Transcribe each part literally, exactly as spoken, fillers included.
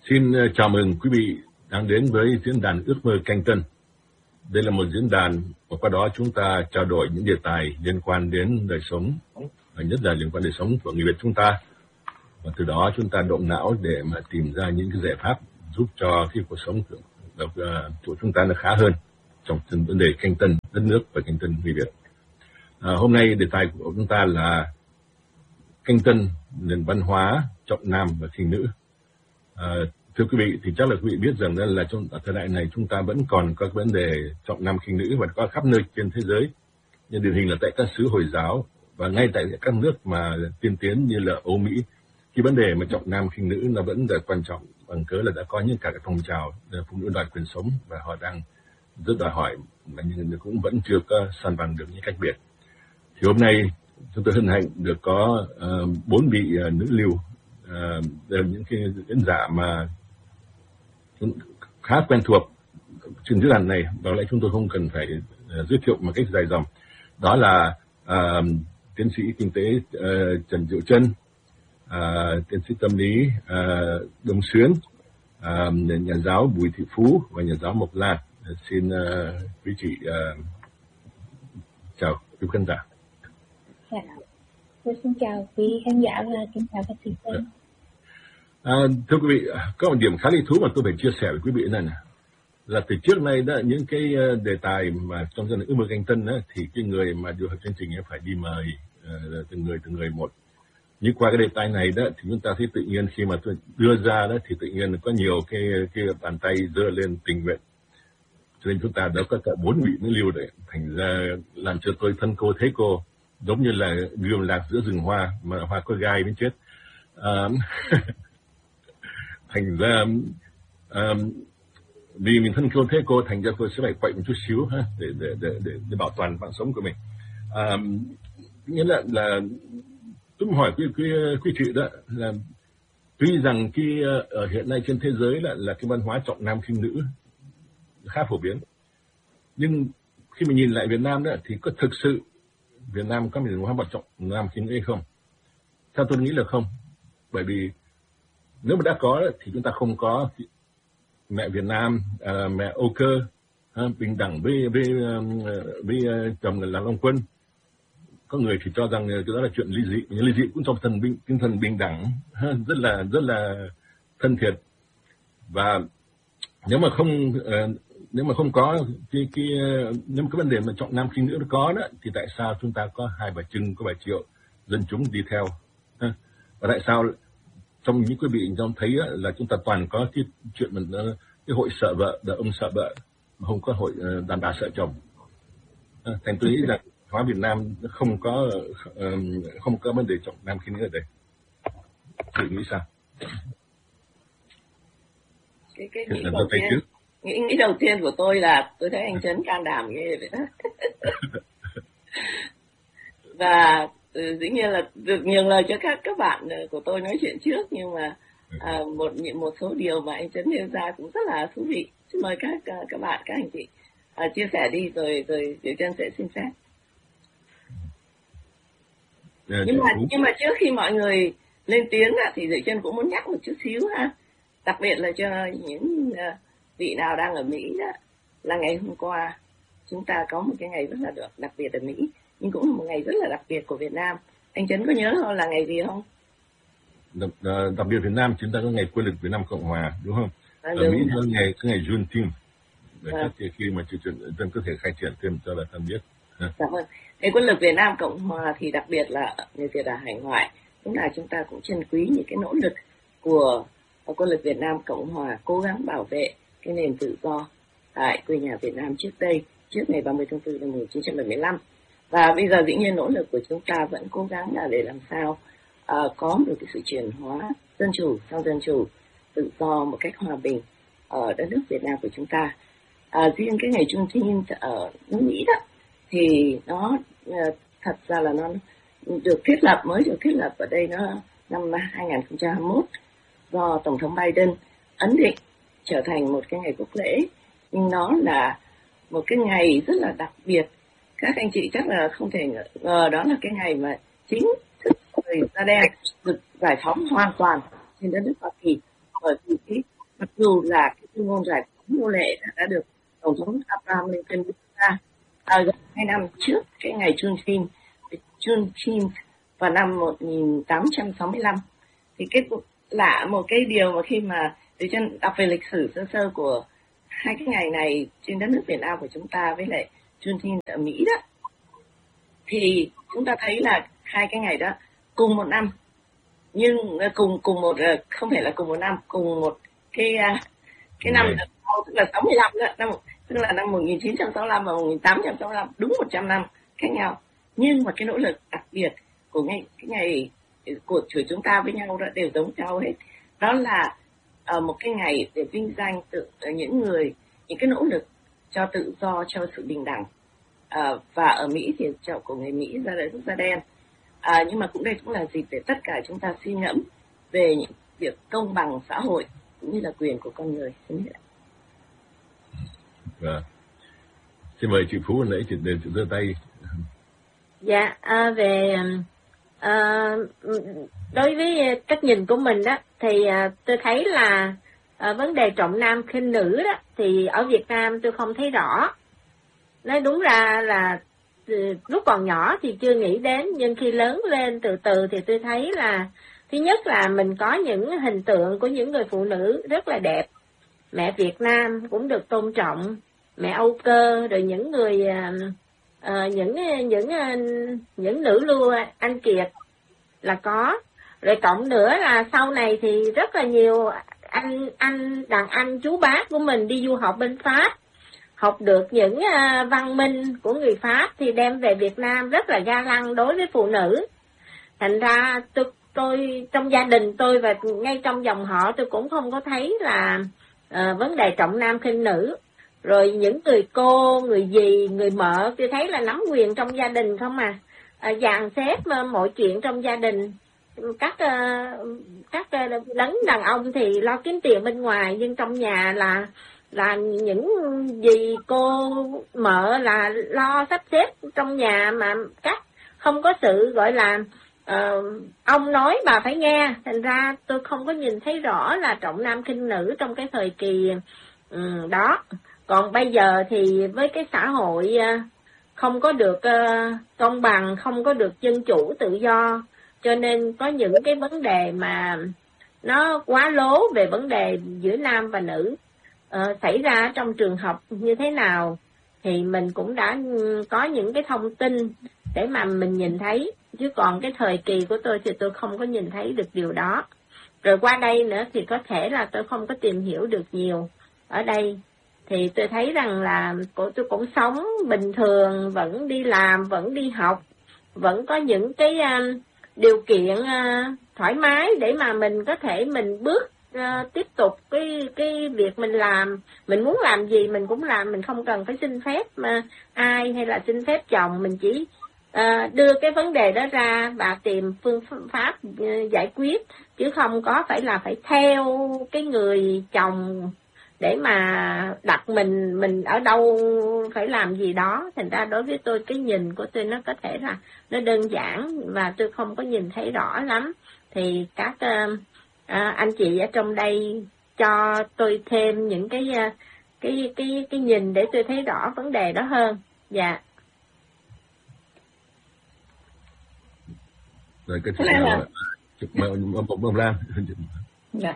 Xin chào mừng quý vị đang đến với diễn đàn Ước mơ Canh Tân. Đây là một diễn đàn mà qua đó chúng ta trao đổi những đề tài liên quan đến đời sống, và nhất là liên quan đến đời sống của người Việt chúng ta. Và từ đó chúng ta động não để mà tìm ra những cái giải pháp giúp cho cái cuộc sống của, của chúng ta nó khá hơn trong vấn đề canh tân đất nước và canh tân người Việt. À, hôm nay đề tài của chúng ta là canh tân nền văn hóa trọng nam và khinh nữ. À, thưa quý vị, thì chắc là quý vị biết rằng là trong thời đại này chúng ta vẫn còn có vấn đề trọng nam khinh nữ và có khắp nơi trên thế giới. Nhưng điển hình là tại các xứ Hồi giáo và ngay tại các nước mà tiên tiến như là Âu Mỹ, cái vấn đề mà trọng nam khinh nữ nó vẫn là quan trọng, bằng cớ là đã có những cả các phong trào phụ nữ đòi quyền sống và họ đang rất đòi hỏi mà nhưng cũng vẫn chưa có san bằng được những cách biệt. Thì hôm nay chúng tôi hân hạnh được có bốn uh, vị uh, nữ lưu, uh, đều những cái diễn giả mà khá quen thuộc trên diễn đàn này, và lẽ chúng tôi không cần phải uh, giới thiệu một cách dài dòng. Đó là uh, tiến sĩ kinh tế uh, Trần Diệu Trân, uh, tiến sĩ tâm lý uh, Đông Xuyến, uh, nhà giáo Bùi Thị Phú và nhà giáo Mộc Lan. Uh, xin uh, quý chị uh, chào quý khán giả. Dạ. Tôi xin chào quý khán giả và kính chào các thí sinh. À, thưa quý vị, có một điểm khá lý thú mà tôi phải chia sẻ với quý vị này này là từ trước nay đó, những cái đề tài mà trong dân ước mơ Canh Tân đó, thì cái người mà điều hành chương trình phải đi mời uh, từng người từng người một. Nhưng qua cái đề tài này đó thì chúng ta thấy tự nhiên khi mà tôi đưa ra đó thì tự nhiên có nhiều cái cái bàn tay giơ lên tình nguyện, cho nên chúng ta đã có cả bốn vị nữ lưu đấy, thành ra làm cho tôi thân cô thấy cô, giống như là gươm lạc giữa rừng hoa mà hoa có gai mới chết. À, thành ra à, vì mình thân cô thấy cô, thành ra tôi sẽ phải quậy một chút xíu ha, để để để để, để bảo toàn mạng sống của mình. À, nghĩa là là tôi hỏi quý quý quý chị đó là tuy rằng cái ở hiện nay trên thế giới là là cái văn hóa trọng nam khinh nữ khá phổ biến, nhưng khi mình nhìn lại Việt Nam đó thì có thực sự Việt Nam có văn hóa bảo trọng nam khinh nữ hay không? Theo tôi nghĩ là không, bởi vì nếu mà đã có thì chúng ta không có mẹ Việt Nam, uh, mẹ Âu Cơ, uh, bình đẳng với với với uh, chồng là Long Quân. Có người thì cho rằng cái đó là chuyện ly dị, nhưng ly dị cũng trong thần bình, tinh thần bình đẳng, uh, rất là rất là thân thiện. Và nếu mà không uh, nếu mà không có cái cái nếu mà cái vấn đề mà trọng nam khinh nữ nó có đó, thì tại sao chúng ta có hai bà Trưng, có vài triệu dân chúng đi theo? Uh, và tại sao trong những quý vị trong thấy là chúng ta toàn có cái chuyện mình cái hội sợ vợ, đàn ông sợ vợ, mà không có hội đàn bà sợ chồng. À, thành tôi nghĩ rằng hóa Việt Nam không có không có vấn đề trọng nam khinh nữ ở đây. Chị nghĩ sao? Cái cái nghĩ đầu tiên, nghĩ, nghĩ đầu tiên của tôi là tôi thấy anh Trấn can đảm ghê vậy đó. Và dĩ nhiên là được nhường lời cho các các bạn của tôi nói chuyện trước, nhưng mà à, một một số điều mà anh Trấn nêu ra cũng rất là thú vị. Xin mời các các bạn, các anh chị à, chia sẻ đi, rồi rồi Diệu Trân sẽ xin phép. Nhưng mà nhưng mà trước khi mọi người lên tiếng thì Diệu Trân cũng muốn nhắc một chút xíu ha, đặc biệt là cho những vị nào đang ở Mỹ đó, là ngày hôm qua chúng ta có một cái ngày rất là được đặc biệt ở Mỹ, nhưng cũng là một ngày rất là đặc biệt của Việt Nam. Anh Trấn có nhớ không, là ngày gì không? Đặc, đặc biệt Việt Nam chúng ta có ngày quân lực Việt Nam Cộng Hòa, đúng không? À, ở Mỹ có ngày có ngày Juneteenth, để à. Trước khi mà chương trình dân có thể khai triển thêm cho bà thân biết. Dạ vâng. Ngày quân lực Việt Nam Cộng Hòa thì đặc biệt là người Việt ở hải ngoại, lúc nào chúng ta cũng trân quý những cái nỗ lực của quân lực Việt Nam Cộng Hòa cố gắng bảo vệ cái nền tự do tại quê nhà Việt Nam trước đây, trước ngày ba mươi tháng tư năm một nghìn chín trăm bảy mươi lăm. Và bây giờ dĩ nhiên nỗ lực của chúng ta vẫn cố gắng là để làm sao uh, có được cái sự chuyển hóa dân chủ sang dân chủ, tự do một cách hòa bình ở đất nước Việt Nam của chúng ta. Uh, riêng cái ngày Juneteenth ở nước Mỹ đó thì nó uh, thật ra là nó được thiết lập, mới được thiết lập ở đây nó năm hai nghìn không trăm hai mươi mốt do Tổng thống Biden ấn định trở thành một cái ngày quốc lễ, nhưng nó là một cái ngày rất là đặc biệt. Các anh chị chắc là không thể ngờ đó là cái ngày mà chính thức người da đen được giải phóng hoàn toàn trên đất nước Hoa Kỳ, bởi vì cái mặc dù là cái tuyên ngôn giải phóng nô lệ đã, đã được Tổng thống Abraham Lincoln đưa ra à, gần hai năm trước cái ngày Juneteenth, Juneteenth vào năm một nghìn tám trăm sáu mươi lăm. Thì cái lạ một cái điều mà khi mà để chân đọc về lịch sử sơ sơ của hai cái ngày này trên đất nước Việt Nam của chúng ta với lại Juneteenth ở Mỹ đó, thì chúng ta thấy là hai cái ngày đó cùng một năm, nhưng cùng cùng một không phải là cùng một năm, cùng một cái cái năm Này. tức là sáu mươi lăm đó, năm tức là năm một nghìn chín trăm sáu mươi lăm và một nghìn tám trăm sáu mươi lăm, đúng một trăm năm khác nhau. Nhưng mà cái nỗ lực đặc biệt của ngày cái ngày của của chúng ta với nhau đã đều giống nhau hết. Đó là uh, một cái ngày để vinh danh tự những người, những cái nỗ lực cho tự do, cho sự bình đẳng. Uh, và ở Mỹ thì chậu của người Mỹ ra đời quốc da đen. Uh, nhưng mà cũng đây cũng là dịp để tất cả chúng ta suy ngẫm về những việc công bằng xã hội cũng như là quyền của con người. Vâng. Xin mời chị Phú nãy chị đều giơ tay. Dạ, à, về à, đối với cách nhìn của mình đó thì à, tôi thấy là à, vấn đề trọng nam khinh nữ đó thì ở Việt Nam tôi không thấy rõ. Nói đúng ra là lúc còn nhỏ thì chưa nghĩ đến, nhưng khi lớn lên từ từ thì tôi thấy là thứ nhất là mình có những hình tượng của những người phụ nữ rất là đẹp. Mẹ Việt Nam cũng được tôn trọng, mẹ Âu Cơ, rồi những người uh, những những uh, những nữ lưu anh Kiệt là có. Rồi cộng nữa là sau này thì rất là nhiều anh anh đàn anh chú bác của mình đi du học bên Pháp, học được những uh, văn minh của người Pháp thì đem về Việt Nam rất là ga lăng đối với phụ nữ. Thành ra tôi tôi trong gia đình tôi và ngay trong dòng họ tôi cũng không có thấy là uh, vấn đề trọng nam khinh nữ. Rồi những người cô, người dì, người mợ tôi thấy là nắm quyền trong gia đình không à, à dàn xếp uh, mọi chuyện trong gia đình. Các uh, các uh, đấng đàn ông thì lo kiếm tiền bên ngoài, nhưng trong nhà là là những dì cô mợ là lo sắp xếp trong nhà, mà các không có sự gọi là uh, ông nói bà phải nghe. Thành ra tôi không có nhìn thấy rõ là trọng nam khinh nữ trong cái thời kỳ um, đó. Còn bây giờ thì với cái xã hội uh, không có được uh, công bằng, không có được dân chủ tự do, cho nên có những cái vấn đề mà nó quá lố về vấn đề giữa nam và nữ uh, xảy ra trong trường học như thế nào thì mình cũng đã có những cái thông tin để mà mình nhìn thấy. Chứ còn cái thời kỳ của tôi thì tôi không có nhìn thấy được điều đó. Rồi qua đây nữa thì có thể là tôi không có tìm hiểu được nhiều ở đây. Thì tôi thấy rằng là tôi cũng sống bình thường, vẫn đi làm, vẫn đi học, vẫn có những cái uh, điều kiện uh, thoải mái để mà mình có thể mình bước uh, tiếp tục cái cái việc mình làm. Mình muốn làm gì mình cũng làm, mình không cần phải xin phép uh, ai hay là xin phép chồng. Mình chỉ uh, đưa cái vấn đề đó ra và tìm phương pháp uh, giải quyết, chứ không có phải là phải theo cái người chồng để mà đặt mình mình ở đâu phải làm gì đó. Thành ra đối với tôi cái nhìn của tôi nó có thể là nó đơn giản và tôi không có nhìn thấy rõ lắm. Thì các uh, uh, anh chị ở trong đây cho tôi thêm những cái uh, cái cái cái nhìn để tôi thấy rõ vấn đề đó hơn. Dạ. Rồi cái thứ nào chụp bông lan. Dạ.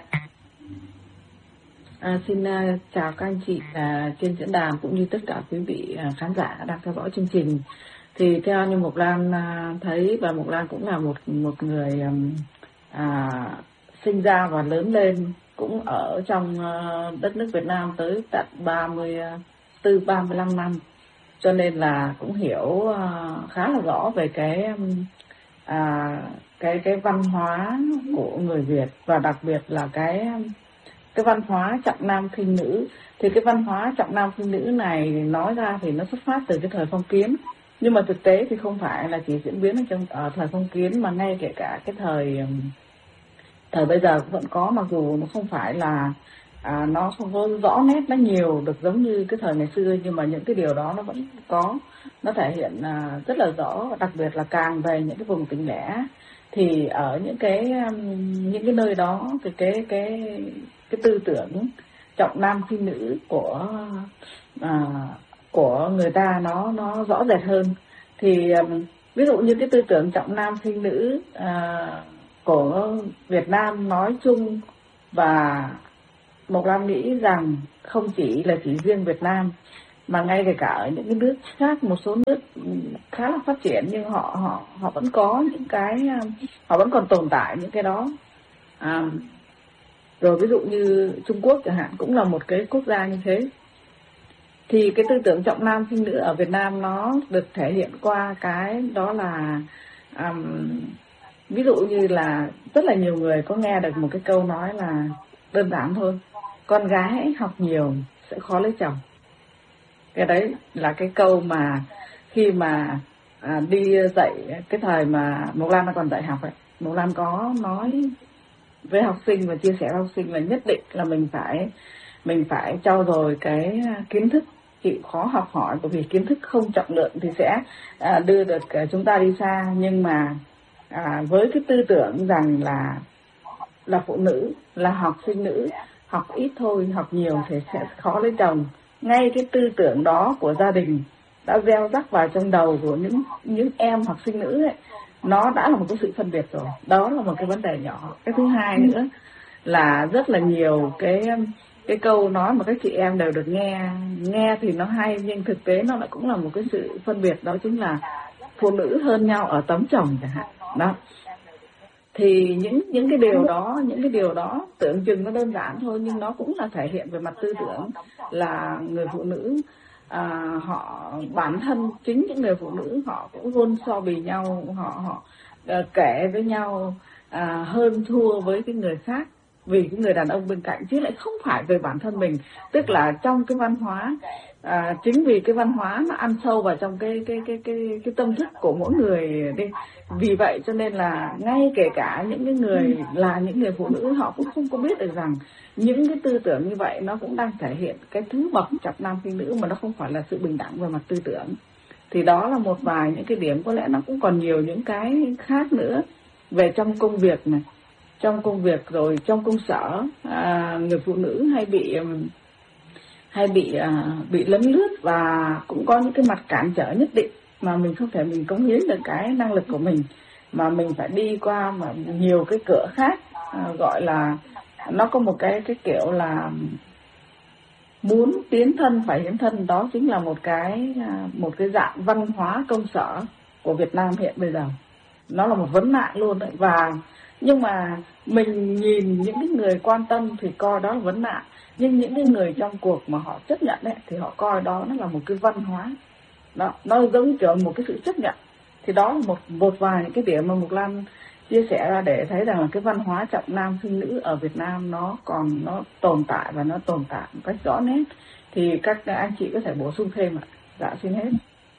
À, xin uh, chào các anh chị uh, trên diễn đàn cũng như tất cả quý vị uh, khán giả đang theo dõi chương trình. Thì theo như Mộc Lan uh, thấy, và Mộc Lan cũng là một một người um, uh, sinh ra và lớn lên cũng ở trong uh, đất nước Việt Nam tới tận ba mươi tư ba mươi lăm năm, cho nên là cũng hiểu uh, khá là rõ về cái um, uh, cái cái văn hóa của người Việt, và đặc biệt là cái cái văn hóa trọng nam khinh nữ. Thì cái văn hóa trọng nam khinh nữ này nói ra thì nó xuất phát từ cái thời phong kiến, nhưng mà thực tế thì không phải là chỉ diễn biến ở trong ở thời phong kiến, mà ngay kể cả cái thời thời bây giờ cũng vẫn có, mặc dù nó không phải là à, nó không có rõ nét, nó nhiều được giống như cái thời ngày xưa, nhưng mà những cái điều đó nó vẫn có, nó thể hiện à, rất là rõ. Đặc biệt là càng về những cái vùng tỉnh lẻ thì ở những cái những cái nơi đó thì cái cái cái tư tưởng trọng nam khinh nữ của à, của người ta nó nó rõ rệt hơn. Thì um, ví dụ như cái tư tưởng trọng nam khinh nữ à, của Việt Nam nói chung, và Mộc Lam nghĩ rằng không chỉ là chỉ riêng Việt Nam mà ngay kể cả ở những cái nước khác, một số nước khá là phát triển nhưng họ họ họ vẫn có những cái, họ vẫn còn tồn tại những cái đó. À, rồi ví dụ như Trung Quốc chẳng hạn, cũng là một cái quốc gia như thế. Thì cái tư tưởng trọng nam khinh nữ ở Việt Nam nó được thể hiện qua cái đó là um, ví dụ như là rất là nhiều người có nghe được một cái câu nói là đơn giản thôi: con gái học nhiều sẽ khó lấy chồng. Cái đấy là cái câu mà khi mà à, đi dạy cái thời mà Mộc Lam còn dạy học ấy, Mộc Lam có nói với học sinh và chia sẻ với học sinh là nhất định là mình phải mình phải trau dồi cái kiến thức, chịu khó học hỏi, bởi vì kiến thức không trọng lượng thì sẽ à, đưa được chúng ta đi xa. Nhưng mà à, với cái tư tưởng rằng là là phụ nữ, là học sinh nữ, học ít thôi, học nhiều thì sẽ khó lấy chồng, ngay cái tư tưởng đó của gia đình đã gieo rắc vào trong đầu của những những em học sinh nữ ấy, nó đã là một cái sự phân biệt rồi. Đó là một cái vấn đề nhỏ. Cái thứ hai nữa là rất là nhiều cái cái câu nói mà các chị em đều được nghe nghe thì nó hay, nhưng thực tế nó lại cũng là một cái sự phân biệt, đó chính là phụ nữ hơn nhau ở tấm chồng chẳng hạn. Đó. Thì những những cái điều đó, những cái điều đó tưởng chừng nó đơn giản thôi, nhưng nó cũng là thể hiện về mặt tư tưởng là người phụ nữ à, họ bản thân, chính những người phụ nữ họ cũng luôn so bì nhau, họ họ à, kể với nhau à, hơn thua với cái người khác vì cái người đàn ông bên cạnh, chứ lại không phải về bản thân mình. Tức là trong cái văn hóa à, chính vì cái văn hóa nó ăn sâu vào trong cái cái cái cái cái tâm thức của mỗi người đi, vì vậy cho nên là ngay kể cả những cái người là những người phụ nữ, họ cũng không có biết được rằng những cái tư tưởng như vậy nó cũng đang thể hiện cái thứ bậc trọng nam khinh nữ, mà nó không phải là sự bình đẳng về mặt tư tưởng. Thì đó là một vài những cái điểm, có lẽ nó cũng còn nhiều những cái khác nữa về trong công việc này, trong công việc rồi trong công sở à, người phụ nữ hay bị hay bị à, bị lấn lướt, và cũng có những cái mặt cản trở nhất định mà mình không thể mình cống hiến được cái năng lực của mình, mà mình phải đi qua mà nhiều cái cửa khác, à, gọi là nó có một cái cái kiểu là muốn tiến thân phải hiến thân. Đó chính là một cái một cái dạng văn hóa công sở của Việt Nam hiện bây giờ. Nó là một vấn nạn luôn đấy. Và nhưng mà mình nhìn những cái người quan tâm thì coi đó là vấn nạn, nhưng những cái người trong cuộc mà họ chấp nhận ấy, thì họ coi đó nó là một cái văn hóa. Đó, nó giống kiểu một cái sự chấp nhận. Thì đó là một một vài những cái điểm mà Mộc Lam chia sẻ ra để thấy rằng là cái văn hóa trọng nam khinh nữ ở Việt Nam nó còn nó tồn tại, và nó tồn tại một cách rõ nét. Thì các anh chị có thể bổ sung thêm ạ. Dạ xin hết.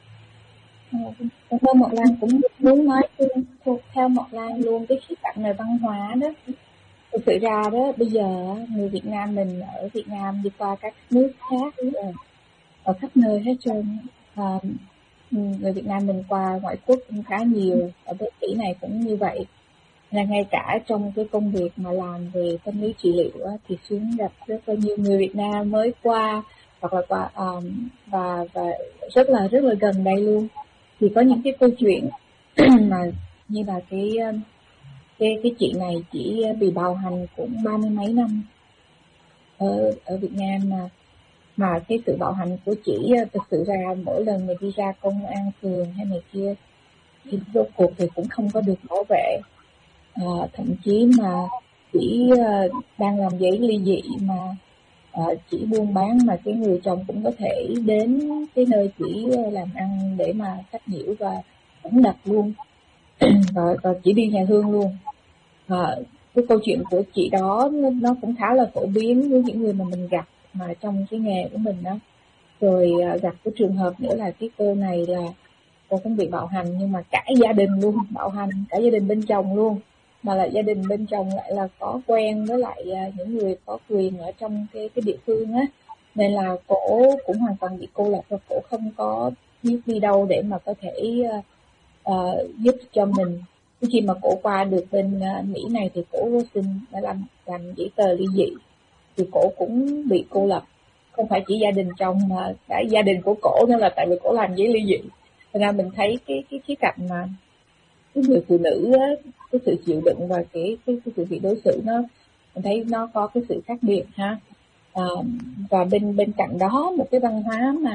Theo Mộc Lam cũng muốn nói theo Mộc Lam luôn cái khía cạnh về văn hóa đó. Thực sự ra đó, bây giờ người Việt Nam mình ở Việt Nam đi qua các nước khác ở, ở khắp nơi hết trơn. À, người Việt Nam mình qua ngoại quốc cũng khá nhiều, ở bên Mỹ này cũng như vậy. Là ngay cả trong cái công việc mà làm về tâm lý trị liệu á, thì Xuyến gặp rất là nhiều người Việt Nam mới qua, hoặc là qua um, và và rất là rất là gần đây luôn. Thì có những cái câu chuyện mà như là cái cái cái chị này chỉ bị bạo hành cũng ba mươi mấy năm ở ở Việt Nam, mà mà cái sự bạo hành của chị thực sự ra mỗi lần mình đi ra công an phường hay này kia thì rốt cuộc thì cũng không có được bảo vệ. À, thậm chí mà chỉ uh, đang làm giấy ly dị mà uh, chỉ buôn bán, mà cái người chồng cũng có thể đến cái nơi chỉ làm ăn để mà sách nhiễu và đánh đập luôn và, và chỉ đi nhà thương luôn. À, cái câu chuyện của chị đó nó cũng khá là phổ biến với những người mà mình gặp mà trong cái nghề của mình đó. Rồi uh, gặp cái trường hợp nữa là cái cô này là cô cũng bị bạo hành, nhưng mà cả gia đình luôn bạo hành, cả gia đình bên chồng luôn, mà là gia đình bên chồng lại là có quen với lại uh, những người có quyền ở trong cái cái địa phương á, nên là cổ cũng hoàn toàn bị cô lập và cổ không có biết đi đâu để mà có thể uh, uh, giúp cho mình. Khi mà cổ qua được bên uh, Mỹ này thì cổ xin làm làm giấy tờ ly dị, thì cổ cũng bị cô lập, không phải chỉ gia đình chồng mà cả gia đình của cổ nữa, là tại vì cổ làm giấy ly dị. Thật ra mình thấy cái cái khía cạnh mà cái người phụ nữ á, cái sự chịu đựng và cái cái, cái sự bị đối xử nó, mình thấy nó có cái sự khác biệt ha. À, và bên bên cạnh đó một cái văn hóa mà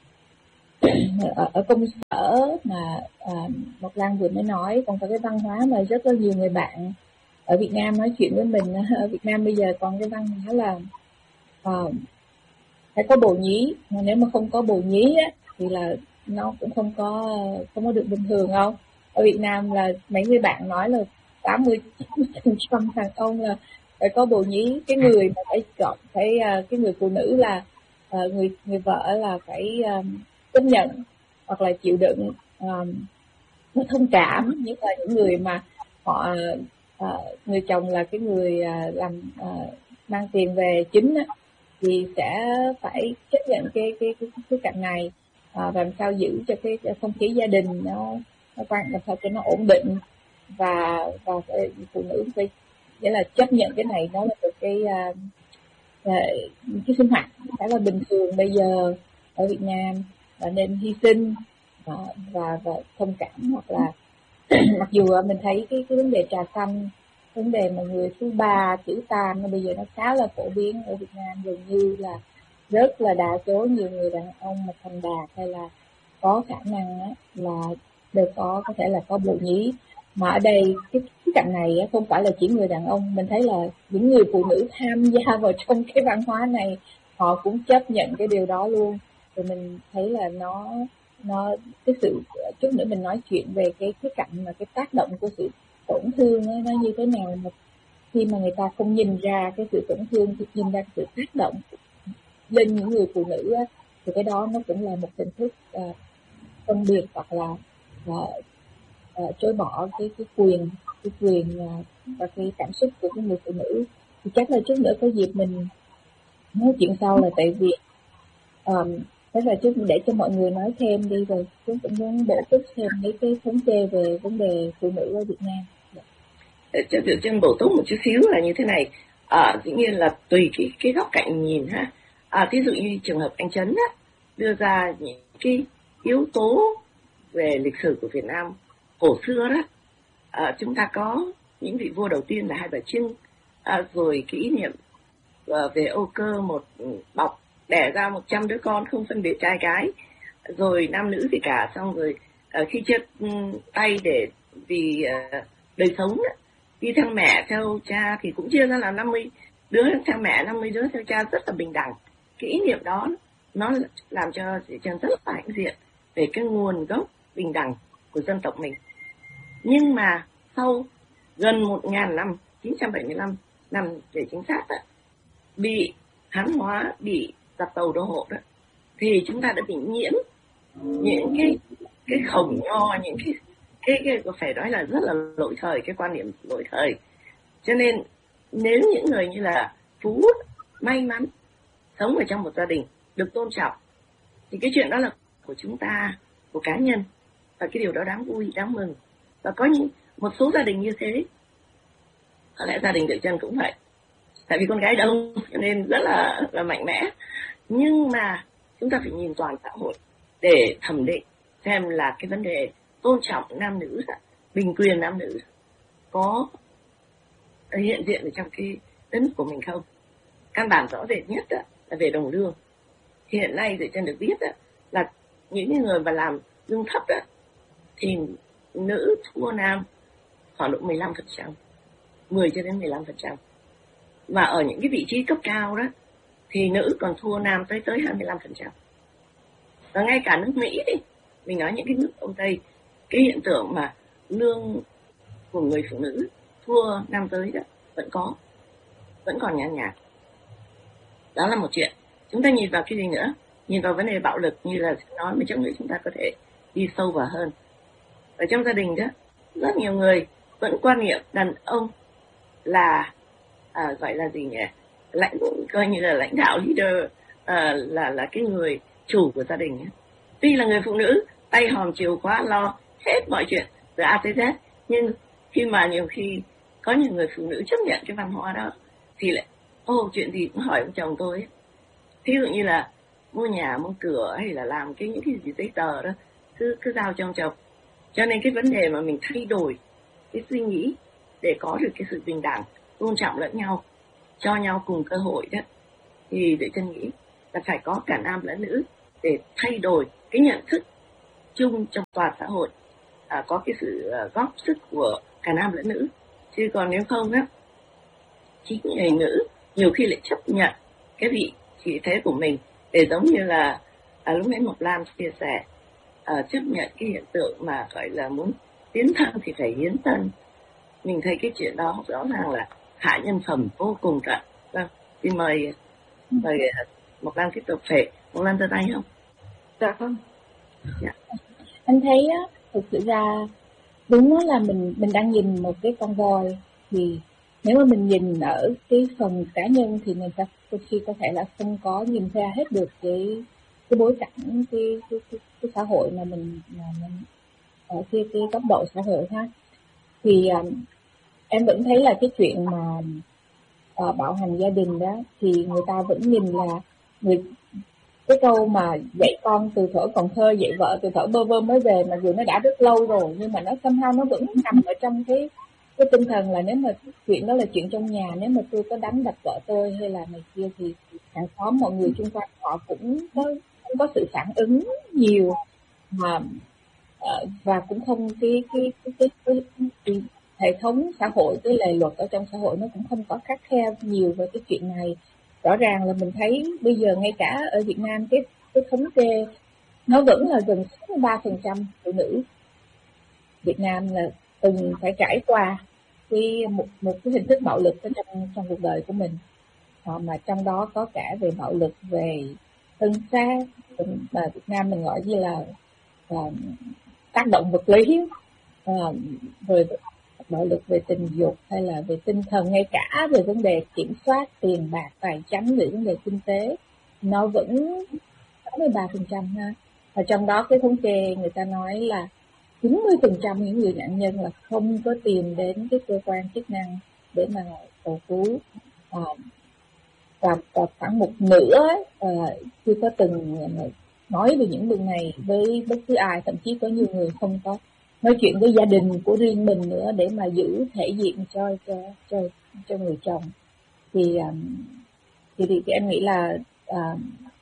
ở, ở công sở mà à, Ngọc Lan vừa mới nói, còn có cái văn hóa mà rất là nhiều người bạn ở Việt Nam nói chuyện với mình. Ở Việt Nam bây giờ còn cái văn hóa là à, phải có bồ nhí, mà nếu mà không có bồ nhí á, thì là nó cũng không có không có được bình thường đâu. Ở Việt Nam là mấy người bạn nói là tám mươi phần trăm đàn ông là phải có bồ nhí. Cái người mà phải chọn phải cái người phụ nữ là uh, người người vợ là phải um, chấp nhận hoặc là chịu đựng, um, nó thông cảm. Nhất là những người mà họ uh, người chồng là cái người uh, làm uh, mang tiền về chính á, thì sẽ phải chấp nhận cái cái cái cái cạnh này, à, làm sao giữ cho cái không khí gia đình nó nó quan làm sao cho nó ổn định, và và phụ nữ phải nghĩa là chấp nhận cái này, đó là một cái uh, cái sinh hoạt khá là bình thường bây giờ ở Việt Nam, và nên hy sinh và và, và thông cảm. Hoặc là mặc dù mình thấy cái cái vấn đề trà xanh, vấn đề mà người thứ ba chữ tam nó bây giờ nó khá là phổ biến ở Việt Nam, gần như là rất là đa số nhiều người đàn ông mà thành đạt hay là có khả năng á, là đều có có thể là có bồ nhí. Mà ở đây cái, cái cạnh này á, không phải là chỉ người đàn ông, mình thấy là những người phụ nữ tham gia vào trong cái văn hóa này họ cũng chấp nhận cái điều đó luôn. Rồi mình thấy là nó nó cái sự chút nữa mình nói chuyện về cái cái cạnh mà cái tác động của sự tổn thương ấy, nó như thế nào mà khi mà người ta không nhìn ra cái sự tổn thương, thì nhìn ra cái sự tác động lên những người phụ nữ á, thì cái đó nó cũng là một hình thức uh, phân biệt hoặc là uh, uh, chối bỏ cái cái quyền cái quyền uh, và cái cảm xúc của cái người phụ nữ. Thì chắc là chút nữa có dịp mình nói chuyện sau, là tại vì um, thế là chút để cho mọi người nói thêm đi, rồi chúng cũng muốn bổ túc thêm mấy cái thống kê về vấn đề phụ nữ ở Việt Nam. Cho Tiểu Trân bổ túc một chút xíu là như thế này, à, dĩ nhiên là tùy cái cái góc cạnh nhìn ha. À, ví dụ như trường hợp anh Trấn á, đưa ra những cái yếu tố về lịch sử của Việt Nam cổ xưa đó, à, chúng ta có những vị vua đầu tiên là Hai Bà Trưng, à, rồi kỷ niệm à, về Âu Cơ một bọc đẻ ra một trăm đứa con không phân biệt trai gái, rồi nam nữ gì cả, xong rồi à, khi chia tay để vì à, đời sống đó, đi theo mẹ theo cha thì cũng chia ra là năm mươi đứa theo mẹ, năm mươi đứa theo cha, rất là bình đẳng. Cái ý niệm đó nó làm cho chị Trân rất là hãnh diện về cái nguồn gốc bình đẳng của dân tộc mình. Nhưng mà sau gần một nghìn năm, chín trăm bảy mươi lăm năm để chính xác đó, bị Hán hóa, bị giặc tàu đô hộ đó, thì chúng ta đã bị nhiễm những cái cái khổng nho, những cái cái, cái phải nói là rất là lỗi thời, cái quan niệm lỗi thời. Cho nên nếu những người như là Phú may mắn sống ở trong một gia đình được tôn trọng, thì cái chuyện đó là của chúng ta, của cá nhân, và cái điều đó đáng vui, đáng mừng. Và có những một số gia đình như thế, có lẽ gia đình Tiểu Trân cũng vậy, tại vì con gái đông cho nên rất là là mạnh mẽ. Nhưng mà chúng ta phải nhìn toàn xã hội để thẩm định xem là cái vấn đề tôn trọng nam nữ, bình quyền nam nữ có hiện diện ở trong cái đất nước của mình không. Căn bản rõ rệt nhất là về đồng lương. Hiện nay Tiểu Trân được biết là những người mà làm lương thấp thì nữ thua nam khoảng độ mười lăm phần trăm, mười cho đến mười lăm phần trăm. Và ở những cái vị trí cấp cao đó thì nữ còn thua nam tới tới hai mươi lăm phần trăm. Và ngay cả nước Mỹ đi, mình nói những cái nước Âu Tây, cái hiện tượng mà lương của người phụ nữ thua nam giới đó vẫn có, vẫn còn nhàn nhạt. Đó là một chuyện. Chúng ta nhìn vào cái gì nữa? Nhìn vào vấn đề bạo lực, như là nói mà trong nữa chúng ta có thể đi sâu vào hơn. Ở trong gia đình đó, rất nhiều người vẫn quan niệm đàn ông là à, gọi là gì nhỉ? Lãnh coi như là lãnh đạo, leader, à, là là cái người chủ của gia đình ấy. Tuy là người phụ nữ tay hòm chìa khóa lo hết mọi chuyện từ A tới Z, nhưng khi mà nhiều khi có nhiều người phụ nữ chấp nhận cái văn hóa đó thì lại ô chuyện gì cũng hỏi ông chồng tôi ấy. Thí dụ như là mua nhà mua cửa hay là làm cái những cái gì giấy tờ đó cứ cứ giao cho ông chồng. Cho nên cái vấn đề mà mình thay đổi cái suy nghĩ để có được cái sự bình đẳng, tôn trọng lẫn nhau, cho nhau cùng cơ hội đó, thì để chân nghĩ là phải có cả nam lẫn nữ để thay đổi cái nhận thức chung trong toàn xã hội, à, có cái sự uh, góp sức của cả nam lẫn nữ. Chứ còn nếu không á, chính người nữ nhiều khi lại chấp nhận cái vị trí thế của mình, để giống như là à, lúc nãy Mộc Lam chia sẻ, à, chấp nhận cái hiện tượng mà gọi là muốn tiến thân thì phải hiến thân. Mình thấy cái chuyện đó rõ ràng là hạ nhân phẩm vô cùng cả. Vâng, thì mời mời Mộc Lam tiếp tục. Phải Mộc Lam giơ tay không? Dạ không. Dạ. Anh thấy á, thực sự ra đúng là mình mình đang nhìn một cái con voi, thì nếu mà mình nhìn ở cái phần cá nhân thì mình sẽ đôi khi có thể là không có nhìn ra hết được cái cái bối cảnh, cái cái cái, cái xã hội mà mình, mà mình ở cái cái góc độ xã hội ha. Thì um, em vẫn thấy là cái chuyện mà uh, bạo hành gia đình đó, thì người ta vẫn nhìn là người cái câu mà dạy con từ thuở còn thơ, dạy vợ từ thuở bơ vơ mới về, mà dù nó đã rất lâu rồi nhưng mà nó somehow nó vẫn nằm ở trong cái cái tinh thần là nếu mà chuyện đó là chuyện trong nhà, nếu mà tôi có đánh đập vợ tôi hay là này kia thì hàng xóm mọi người xung quanh họ cũng có không có sự phản ứng nhiều, mà uh, và cũng không cái cái cái, cái, cái, cái hệ thống xã hội, cái lề luật ở trong xã hội nó cũng không có khắt khe nhiều về cái chuyện này. Rõ ràng là mình thấy bây giờ ngay cả ở Việt Nam cái cái thống kê nó vẫn là gần sáu mươi ba phần trăm phụ nữ Việt Nam là từng phải trải qua cái một một cái hình thức bạo lực ở trong trong cuộc đời của mình, à, mà trong đó có cả về bạo lực về thân xác, mà Việt Nam mình gọi như là uh, tác động vật lý, uh, rồi bạo lực về tình dục hay là về tinh thần, ngay cả về vấn đề kiểm soát tiền bạc tài chính, về vấn đề kinh tế, nó vẫn sáu mươi ba phần trăm ha. Và trong đó cái thống kê người ta nói là chín mươi phần trăm những người nạn nhân là không có tìm đến cái cơ quan chức năng để mà cầu cứu, à, và, và khoảng một nửa à, chưa có từng nói về những điều này với bất cứ ai, thậm chí có nhiều người không có nói chuyện với gia đình của riêng mình nữa để mà giữ thể diện cho cho cho cho người chồng. Thì thì, thì, thì em nghĩ là uh,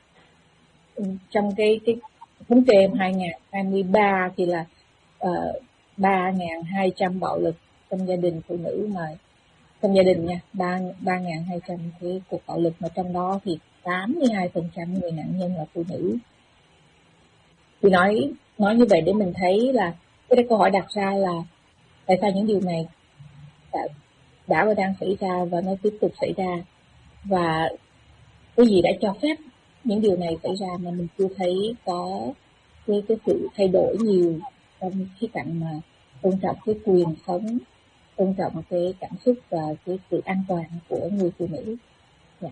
trong cái cái thống kê hai nghìn không trăm hai mươi ba thì là uh, ba nghìn hai trăm bạo lực trong gia đình phụ nữ, mà trong gia đình nha, ba nghìn hai trăm cái cuộc bạo lực, mà trong đó thì tám mươi hai phần trăm người nạn nhân là phụ nữ. Thì nói nói như vậy để mình thấy là cái câu hỏi đặt ra là tại sao những điều này đã, đã và đang xảy ra và nó tiếp tục xảy ra, và cái gì đã cho phép những điều này xảy ra mà mình chưa thấy có cái, cái sự thay đổi nhiều trong khía cạnh mà tôn trọng cái quyền sống, tôn trọng cái cảm xúc và cái sự an toàn của người phụ nữ. Yeah.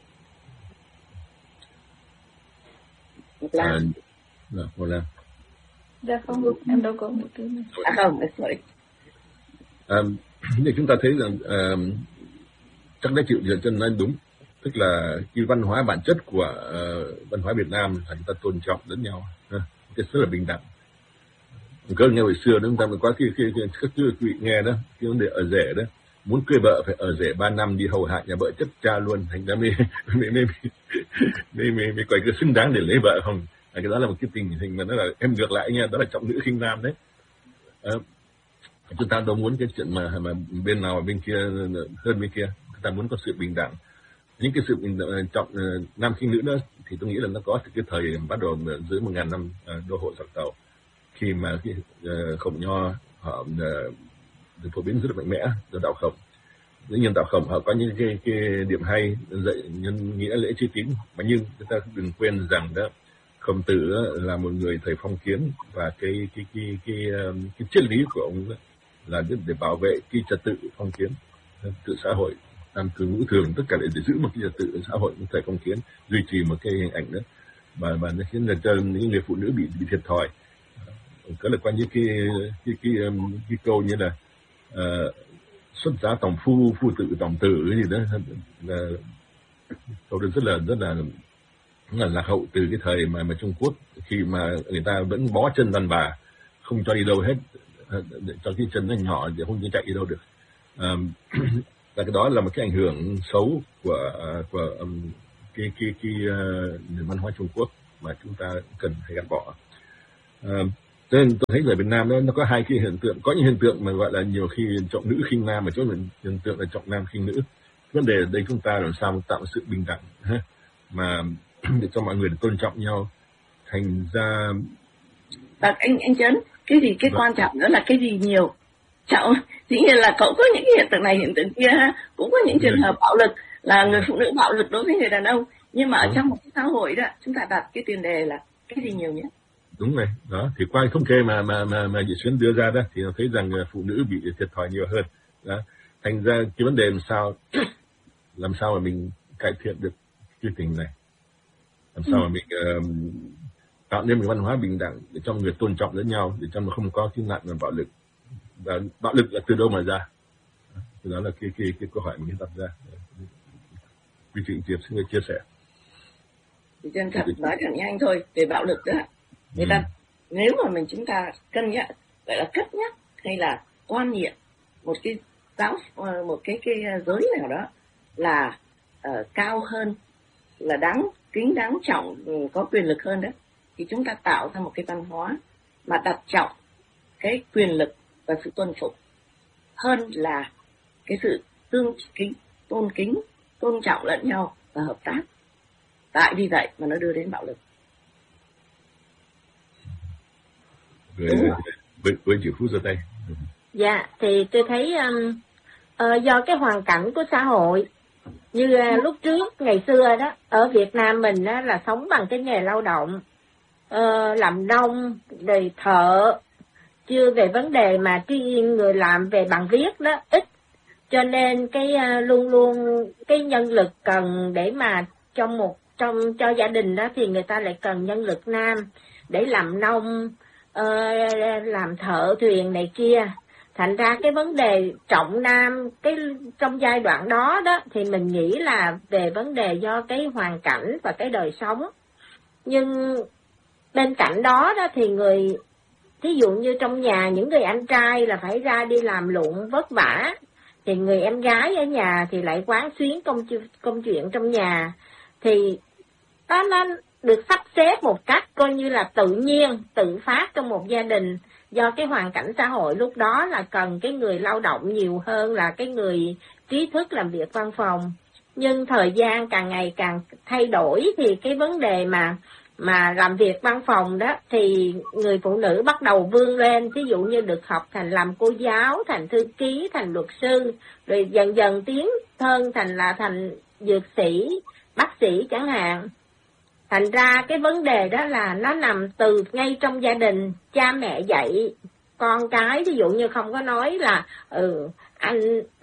À, dạ, Lam. Dạ không, em đâu có một thứ này. À không, sorry. À, thì chúng ta thấy rằng à, chắc đã chịu chân nói đúng, tức là cái văn hóa bản chất của uh, văn hóa Việt Nam là chúng ta tôn trọng lẫn nhau, ha, cái rất là bình đẳng. Cơ nghe hồi xưa chúng ta mới có khi khi các quý vị nghe đó, cái vấn đề ở rể đó, muốn cưới vợ phải ở rể ba năm đi hầu hạ nhà vợ chất cha luôn, thành ra mới mới mới mới mới, mới coi cái xứng đáng để lấy vợ không. À, cái đó là một cái tình hình mà nó là em ngược lại nha, đó là trọng nữ khinh nam đấy. À, chúng ta đâu muốn cái chuyện mà mà bên nào bên kia hơn bên kia, chúng ta muốn có sự bình đẳng. Những cái sự bình đẳng, trọng uh, nam khinh nữ đó thì tôi nghĩ là nó có từ cái thời bắt đầu dưới một ngàn năm uh, đô hộ giặc tàu, khi mà cái uh, Khổng Nho họ uh, được phổ biến rất là mạnh mẽ do đạo Khổng. Dĩ nhiên đạo Khổng họ có những cái, cái điểm hay dạy nhân nghĩa lễ trí tín, mà nhưng chúng ta đừng quên rằng đó Khổng Tử là một người thầy phong kiến, và cái cái cái cái cái, cái triết lý của ông đó là để bảo vệ cái trật tự phong kiến, tự xã hội, tam cư ngũ thường, tất cả để, để giữ một cái trật tự xã hội, thầy phong kiến duy trì một cái hình ảnh đó, mà mà nó khiến là cho những người phụ nữ bị bị thiệt thòi. Có là quan như cái cái cái, cái, cái câu như là uh, xuất giá tòng phu, phu tự tòng tử cái gì đó, là câu đó rất là rất là là lạc hậu từ cái thời mà mà Trung Quốc, khi mà người ta vẫn bó chân đàn bà, không cho đi đâu hết, để cho cái chân nó nhỏ để không chạy đi đâu được. À, và cái đó là một cái ảnh hưởng xấu của của um, cái cái cái uh, nền văn hóa Trung Quốc mà chúng ta cần phải gạt bỏ. À, cho nên tôi thấy ở Việt Nam đó, nó có hai cái hiện tượng, có những hiện tượng mà gọi là nhiều khi trọng nữ khinh nam, mà chỗ mình hiện tượng là trọng nam khinh nữ. Vấn đề ở đây chúng ta làm sao tạo sự bình đẳng ha, mà để cho mọi người tôn trọng nhau. Thành ra và anh anh Trấn, cái gì cái quan trọng nữa là cái gì nhiều trọng, dĩ nhiên là cậu có những hiện tượng này hiện tượng kia ha, cũng có những trường hợp bạo lực là người phụ nữ bạo lực đối với người đàn ông, nhưng mà ở trong một cái xã hội đó chúng ta đặt cái tiền đề là cái gì nhiều nhất. Đúng rồi, đó thì qua thống kê mà mà mà mà Diệu Xuyến đưa ra đó thì nó thấy rằng phụ nữ bị thiệt thòi nhiều hơn. Đó. Thành ra cái vấn đề làm sao làm sao mà mình cải thiện được cái tình này, làm sao ừ. mà mình uh, tạo nên một văn hóa bình đẳng để cho người tôn trọng lẫn nhau, để cho nó không có cái nạn là bạo lực. Và bạo lực là từ đâu mà ra? Đó là cái cái cái câu hỏi mình đặt ra. Quý chị Diệp xin chia sẻ. Thì chân thật nói thật nhanh thôi về bạo lực đó. Người ta ừ. nếu mà mình chúng ta cân nhắc gọi là cất nhắc hay là quan niệm một cái giáo một cái cái giới nào đó là uh, cao hơn, là đáng kính đáng trọng, có quyền lực hơn đó, thì chúng ta tạo ra một cái văn hóa mà đặt trọng cái quyền lực và sự tuân phục hơn là cái sự tương kính tôn kính tôn trọng lẫn nhau và hợp tác. Tại vì vậy mà nó đưa đến bạo lực. Với, với, với chị Phú giơ tay. Dạ, thì tôi thấy um, uh, do cái hoàn cảnh của xã hội, như uh, lúc trước ngày xưa đó, ở Việt Nam mình đó, là sống bằng cái nghề lao động, uh, làm nông, rồi thợ, chưa về vấn đề mà cái người làm về bằng viết đó ít, cho nên cái uh, luôn luôn cái nhân lực cần để mà trong một trong cho gia đình đó thì người ta lại cần nhân lực nam để làm nông, uh, làm thợ thuyền này kia. Thành ra cái vấn đề trọng nam cái trong giai đoạn đó đó thì mình nghĩ là về vấn đề do cái hoàn cảnh và cái đời sống. Nhưng bên cạnh đó đó thì người, ví dụ như trong nhà những người anh trai là phải ra đi làm lụng vất vả, thì người em gái ở nhà thì lại quán xuyến công công chuyện trong nhà, thì đó nó được sắp xếp một cách coi như là tự nhiên, tự phát trong một gia đình. Do cái hoàn cảnh xã hội lúc đó là cần cái người lao động nhiều hơn là cái người trí thức làm việc văn phòng. Nhưng thời gian càng ngày càng thay đổi thì cái vấn đề mà mà làm việc văn phòng đó thì người phụ nữ bắt đầu vươn lên, ví dụ như được học thành làm cô giáo, thành thư ký, thành luật sư, rồi dần dần tiến thân thành là thành dược sĩ, bác sĩ chẳng hạn. Thành ra cái vấn đề đó là nó nằm từ ngay trong gia đình, cha mẹ dạy con cái, ví dụ như không có nói là ừ anh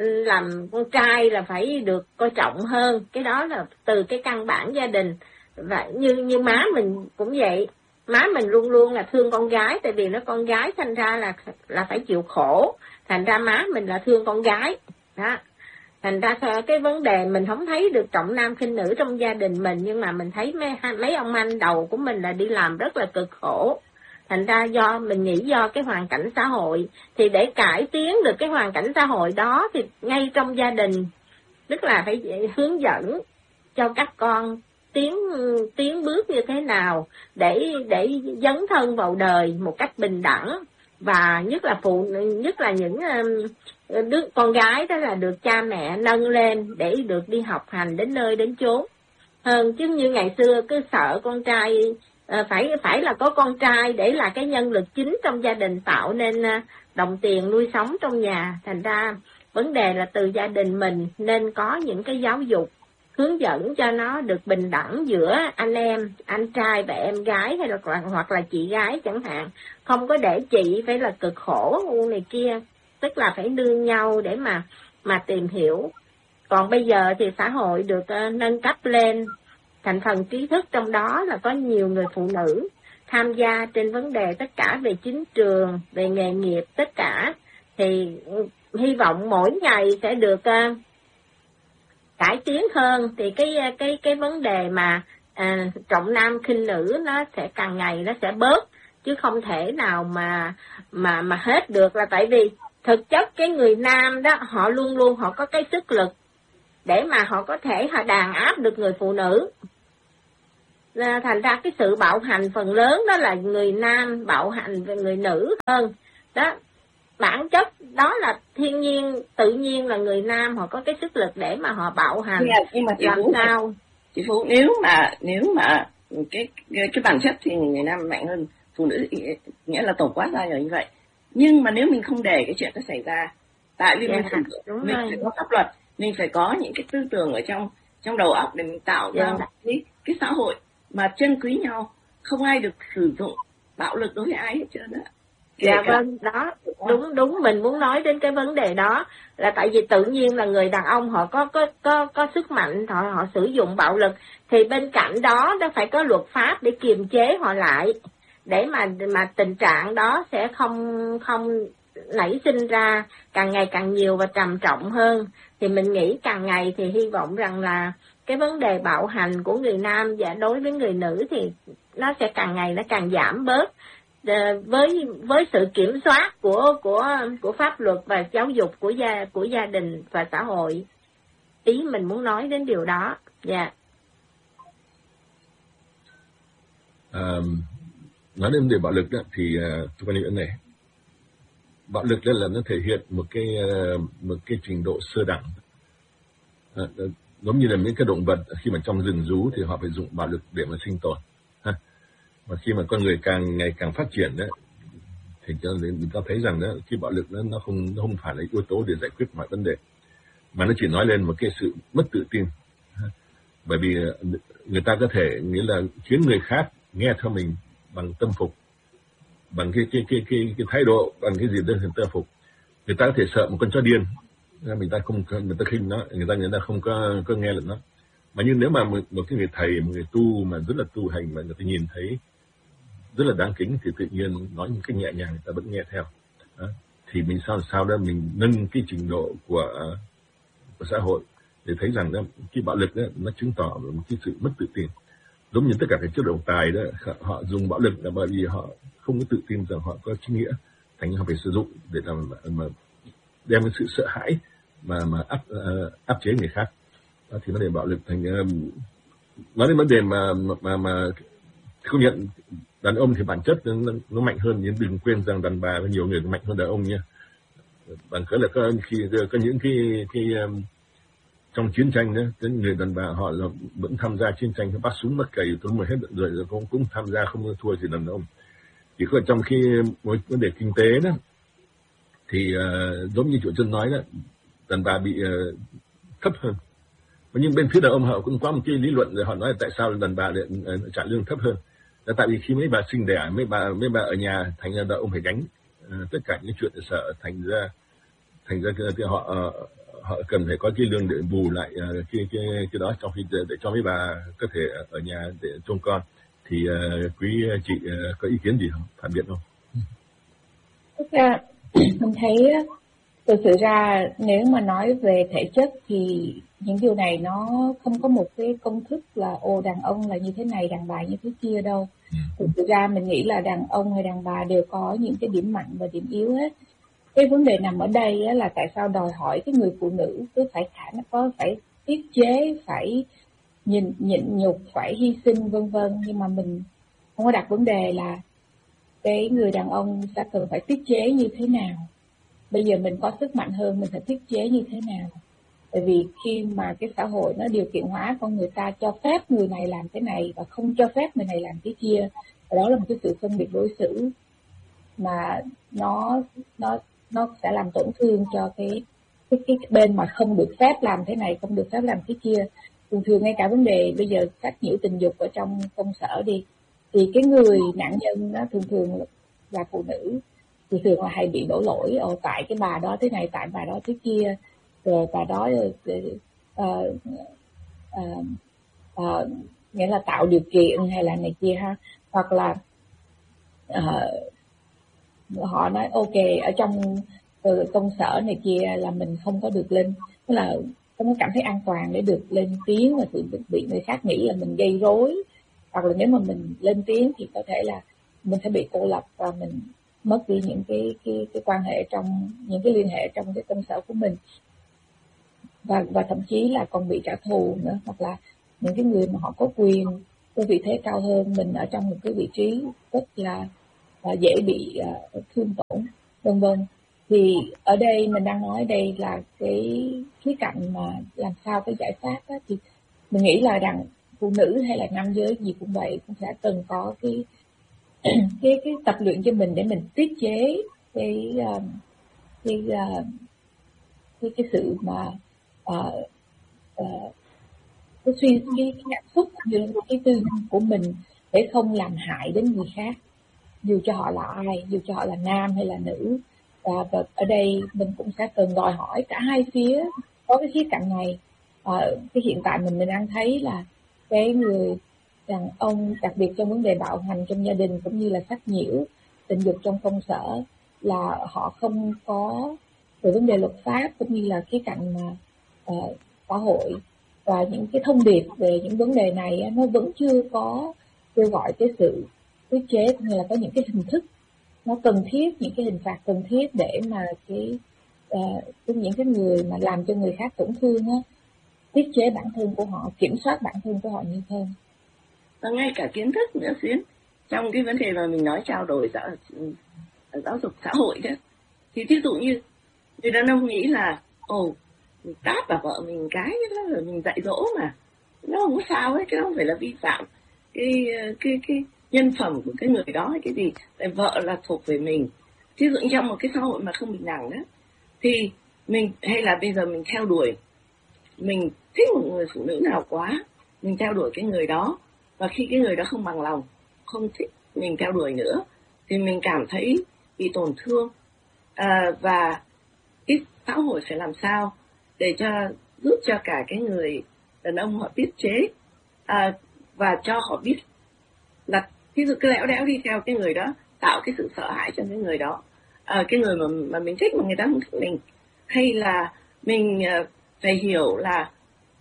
làm con trai là phải được coi trọng hơn, cái đó là từ cái căn bản gia đình. Và như như má mình cũng vậy, má mình luôn luôn là thương con gái, tại vì nó con gái thành ra là là phải chịu khổ, thành ra má mình là thương con gái đó. Thành ra cái vấn đề mình không thấy được trọng nam khinh nữ trong gia đình mình, nhưng mà mình thấy mấy, mấy ông anh đầu của mình là đi làm rất là cực khổ. Thành ra do mình nghĩ do cái hoàn cảnh xã hội, thì để cải tiến được cái hoàn cảnh xã hội đó thì ngay trong gia đình, tức là phải hướng dẫn cho các con tiến tiến bước như thế nào để để dấn thân vào đời một cách bình đẳng, và nhất là phụ nhất là những đứa con gái đó là được cha mẹ nâng lên để được đi học hành đến nơi đến chốn hơn. Chứ như ngày xưa cứ sợ con trai phải phải là có con trai để là cái nhân lực chính trong gia đình, tạo nên đồng tiền nuôi sống trong nhà. Thành ra vấn đề là từ gia đình mình nên có những cái giáo dục hướng dẫn cho nó được bình đẳng giữa anh em, anh trai và em gái, hay là hoặc là chị gái chẳng hạn. Không có để chị phải là cực khổ này kia, tức là phải nương nhau để mà mà tìm hiểu. Còn bây giờ thì xã hội được uh, nâng cấp lên, thành phần trí thức trong đó là có nhiều người phụ nữ tham gia trên vấn đề tất cả về chính trường, về nghề nghiệp, tất cả. Thì hy vọng mỗi ngày sẽ được uh, cải tiến hơn, thì cái cái cái vấn đề mà à, trọng nam khinh nữ nó sẽ càng ngày nó sẽ bớt, chứ không thể nào mà mà mà hết được, là tại vì thực chất cái người nam đó họ luôn luôn họ có cái sức lực để mà họ có thể họ đàn áp được người phụ nữ. Là thành ra cái sự bạo hành phần lớn đó là người nam bạo hành về người nữ hơn đó. Bản chất đó là thiên nhiên, tự nhiên là người nam họ có cái sức lực để mà họ bạo hành. Nhưng mà, nhưng mà chị làm Phú, sao chị Phú nếu mà nếu mà cái cái, cái bản chất thì người nam mạnh hơn phụ nữ, nghĩa là tổng quát ra là như vậy. Nhưng mà nếu mình không để cái chuyện đó xảy ra, tại vì yeah, mình, phải, mình phải có pháp luật, mình phải có những cái tư tưởng ở trong trong đầu óc để mình tạo ra yeah. cái, cái xã hội mà trân quý nhau, không ai được sử dụng bạo lực đối với ai hết trơn á. Dạ vâng, đó, đúng đúng mình muốn nói đến cái vấn đề đó là tại vì tự nhiên là người đàn ông họ có có có có sức mạnh, họ họ sử dụng bạo lực, thì bên cạnh đó nó phải có luật pháp để kiềm chế họ lại, để mà mà tình trạng đó sẽ không không nảy sinh ra càng ngày càng nhiều và trầm trọng hơn. Thì mình nghĩ càng ngày thì hy vọng rằng là cái vấn đề bạo hành của người nam và đối với người nữ thì nó sẽ càng ngày nó càng giảm bớt, với với sự kiểm soát của của của pháp luật và giáo dục của gia của gia đình và xã hội. Ý mình muốn nói đến điều đó. Dạ. Yeah. À, nói đến vấn đề bạo lực đó, thì uh, tôi quan niệm này, bạo lực đó là nó thể hiện một cái uh, một cái trình độ sơ đẳng. À, giống như là những cái động vật khi mà trong rừng rú thì họ phải dùng bạo lực để mà sinh tồn. Và khi mà con người càng ngày càng phát triển đấy, thì cho nên chúng ta thấy rằng đó, cái bạo lực đó, nó không nó không phải là yếu tố để giải quyết mọi vấn đề, mà nó chỉ nói lên một cái sự mất tự tin. Bởi vì người ta có thể nghĩa là khiến người khác nghe theo mình bằng tâm phục, bằng cái cái cái cái, cái thái độ, bằng cái gì đó người ta phục. Người ta có thể sợ một con chó điên, người ta không người ta khinh nó, người ta người ta không có có nghe lẫn nó. Mà nhưng nếu mà một, một cái người thầy, một người tu mà rất là tu hành mà người ta nhìn thấy rất là đáng kính thì tự nhiên nói một cách nhẹ nhàng người ta vẫn nghe theo. Đó. Thì mình sao sao đó mình nâng cái trình độ của, của xã hội để thấy rằng đó, cái bạo lực đó, nó chứng tỏ một cái sự mất tự tin. Giống như tất cả các chế độ tài đó, họ dùng bạo lực là bởi vì họ không có tự tin rằng họ có chính nghĩa, thành họ phải sử dụng để làm mà đem cái sự sợ hãi mà mà áp uh, áp chế người khác. Đó, thì vấn đề bạo lực thành uh, nói đến vấn đề mà mà mà, mà không nhận đàn ông thì bản chất nó, nó mạnh hơn, nhưng đừng quên rằng đàn bà có nhiều người mạnh hơn đàn ông nha. Bằng cớ là có khi có những cái cái um, trong chiến tranh đó, cái người đàn bà họ là vẫn tham gia chiến tranh, bắt súng bắt cày tôi mới hết rồi, rồi cũng cũng tham gia không thua gì đàn ông. Chỉ có trong khi một vấn đề kinh tế đó thì uh, giống như chủ chân nói đó, đàn bà bị uh, thấp hơn. Nhưng bên phía đàn ông họ cũng có một cái lý luận rồi, họ nói là tại sao đàn bà lại uh, trả lương thấp hơn. Là tại vì khi mấy bà sinh đẻ, mấy bà mấy bà ở nhà, thành ra đàn ông phải gánh uh, tất cả những chuyện sợ, thành ra thành ra cái, họ uh, họ cần phải có cái lương để bù lại uh, cái cái cái đó, trong khi để, để cho mấy bà có thể ở nhà để trông con. Thì uh, quý chị uh, có ý kiến gì không, phản biện không? Thực ra mình thấy thực sự ra nếu mà nói về thể chất thì những điều này nó không có một cái công thức là ô đàn ông là như thế này, đàn bà như thế kia đâu. Thực sự ra mình nghĩ là đàn ông hay đàn bà đều có những cái điểm mạnh và điểm yếu hết. Cái vấn đề nằm ở đây á, là tại sao đòi hỏi cái người phụ nữ cứ phải khả năng có phải tiết chế, phải nhìn nhịn nhục, phải hy sinh vân vân, nhưng mà mình không có đặt vấn đề là cái người đàn ông sẽ cần phải tiết chế như thế nào. Bây giờ mình có sức mạnh hơn, mình phải tiết chế như thế nào? Tại vì khi mà cái xã hội nó điều kiện hóa con người ta cho phép người này làm cái này và không cho phép người này làm cái kia, và đó là một cái sự phân biệt đối xử mà nó nó nó sẽ làm tổn thương cho cái cái cái bên mà không được phép làm thế này, không được phép làm cái kia. Thường thường ngay cả vấn đề bây giờ cách nhiễu tình dục ở trong công sở đi, thì cái người nạn nhân đó thường thường là phụ nữ, thì thường là hay bị đổ lỗi ở tại cái bà đó thế này, tại bà đó thế kia, rồi bà đó uh, uh, uh, uh, nghĩa là tạo điều kiện hay là này kia ha, hoặc là uh, họ nói ok ở trong từ công sở này kia là mình không có được lên, tức là không có cảm thấy an toàn để được lên tiếng, mà thường bị người khác nghĩ là mình gây rối, hoặc là nếu mà mình lên tiếng thì có thể là mình sẽ bị cô lập và mình mất đi những cái cái cái quan hệ trong những cái liên hệ trong cái công sở của mình, và và thậm chí là còn bị trả thù nữa, hoặc là những cái người mà họ có quyền, có vị thế cao hơn mình ở trong một cái vị trí rất là, là dễ bị uh, thương tổn, vân vân. Thì ở đây mình đang nói đây là cái khía cạnh mà làm sao cái giải pháp đó, thì mình nghĩ là rằng phụ nữ hay là nam giới gì cũng vậy, cũng sẽ cần có cái cái cái tập luyện cho mình để mình tiết chế cái uh, cái, uh, cái cái sự mà uh, uh, cái suy cái, cái cảm xúc như cái tư duy của mình để không làm hại đến người khác, dù cho họ là ai, dù cho họ là nam hay là nữ. Và, và ở đây mình cũng sẽ cần đòi hỏi cả hai phía có cái khía cạnh này. À, cái hiện tại mình mình đang thấy là cái người đàn ông, đặc biệt trong vấn đề bạo hành trong gia đình cũng như là sách nhiễu tình dục trong công sở, là họ không có về vấn đề luật pháp cũng như là khía cạnh mà uh, xã hội và những cái thông điệp về những vấn đề này nó vẫn chưa có kêu gọi cái sự tiết chế, cũng như là có những cái hình thức nó cần thiết, những cái hình phạt cần thiết để mà cái, uh, cái những cái người mà làm cho người khác tổn thương á, tiết chế bản thân của họ, kiểm soát bản thân của họ nhiều hơn. Và ngay cả kiến thức nữa Xuyến, trong cái vấn đề mà mình nói trao đổi giáo, giáo dục xã hội đó, thì ví dụ như người đàn ông nghĩ là ồ, mình tát vào vợ mình cái đó rồi mình dạy dỗ mà nó không có sao ấy, cái đó không phải là vi phạm cái cái cái nhân phẩm của cái người đó hay cái gì, tại vợ là thuộc về mình. Ví dụ như trong một cái xã hội mà không bình đẳng đó, thì mình hay là bây giờ mình theo đuổi, mình thích một người phụ nữ nào quá, mình theo đuổi cái người đó, và khi cái người đó không bằng lòng, không thích mình theo đuổi nữa, thì mình cảm thấy bị tổn thương. À, và cái xã hội phải làm sao để cho giúp cho cả cái người đàn ông họ tiết chế, à, và cho họ biết là ví dụ cứ lẽo đẽo đi theo cái người đó, tạo cái sự sợ hãi cho cái người đó, à, cái người mà mà mình thích mà người ta không thích mình, hay là mình uh, phải hiểu là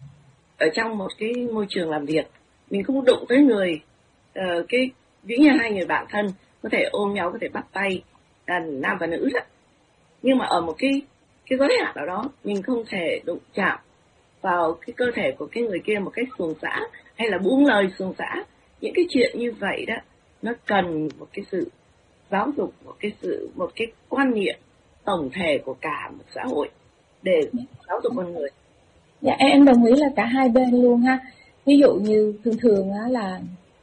ở trong một cái môi trường làm việc mình không đụng tới người, uh, cái ví như hai người bạn thân có thể ôm nhau, có thể bắt tay, là nam và nữ đó, nhưng mà ở một cái cái giới hạn nào đó mình không thể đụng chạm vào cái cơ thể của cái người kia một cách xuồng xã, hay là buông lời xuồng xã. Những cái chuyện như vậy đó, nó cần một cái sự giáo dục, một cái sự một cái quan niệm tổng thể của cả một xã hội để giáo dục con người. Dạ em đồng ý là cả hai bên luôn ha. Ví dụ như thường thường á là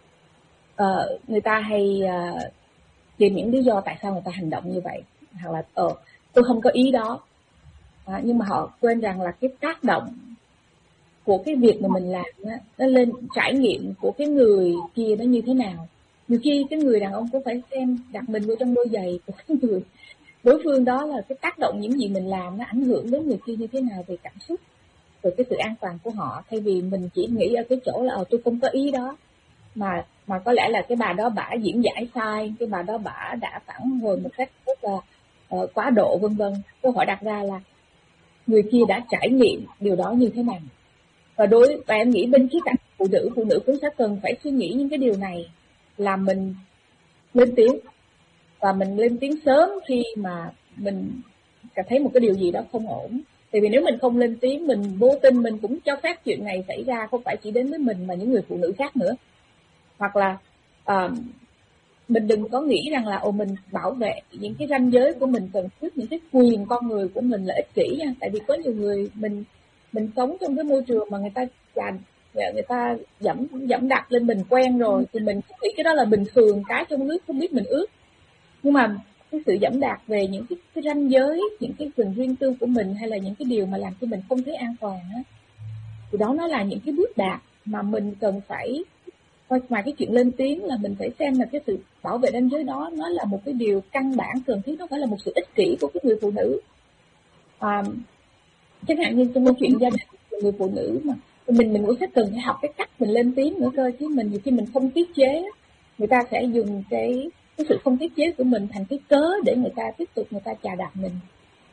uh, người ta hay uh, tìm những lý do tại sao người ta hành động như vậy, hoặc là ờ uh, tôi không có ý đó, à, nhưng mà họ quên rằng là cái tác động của cái việc mà mình làm á, nó lên trải nghiệm của cái người kia nó như thế nào. Nhiều khi cái người đàn ông cũng phải xem đặt mình vô trong đôi giày của cái người đối phương đó, là cái tác động những gì mình làm nó ảnh hưởng đến người kia như thế nào về cảm xúc, về cái sự an toàn của họ, thay vì mình chỉ nghĩ ở cái chỗ là ờ tôi không có ý đó, mà mà có lẽ là cái bà đó bả diễn giải sai, cái bà đó bả đã phản hồi một cách rất là uh, quá độ, vân vân. Câu hỏi đặt ra là người kia đã trải nghiệm điều đó như thế nào. Và đối và em nghĩ bên khía cạnh phụ nữ, phụ nữ cũng sẽ cần phải suy nghĩ những cái điều này, là mình lên tiếng, và mình lên tiếng sớm khi mà mình cảm thấy một cái điều gì đó không ổn. Tại vì nếu mình không lên tiếng, mình vô tình mình cũng cho phép chuyện này xảy ra, không phải chỉ đến với mình mà những người phụ nữ khác nữa. Hoặc là uh, mình đừng có nghĩ rằng là ồ mình bảo vệ những cái ranh giới của mình cần thiết, những cái quyền con người của mình là ích kỷ nha. Tại vì có nhiều người mình mình sống trong cái môi trường mà người ta dàn người ta dẫm dẫm đạp lên mình quen rồi, thì mình nghĩ cái đó là bình thường, cái trong nước không biết mình ướt. Nhưng mà cái sự dẫm đạp về những cái, cái ranh giới, những cái quyền riêng tư của mình, hay là những cái điều mà làm cho mình không thấy an toàn á, thì đó nó là những cái bước đạp mà mình cần phải, ngoài cái chuyện lên tiếng là mình phải xem là cái sự bảo vệ ranh giới đó nó là một cái điều căn bản cần thiết, nó phải là một sự ích kỷ của cái người phụ nữ. À, chẳng hạn như trong câu chuyện gia đình của người phụ nữ mà mình mình cũng sẽ cần phải học cái cách mình lên tiếng nữa cơ, chứ mình nhiều khi mình không tiết chế, người ta sẽ dùng cái cái sự không tiết chế của mình thành cái cớ để người ta tiếp tục người ta chà đạp mình.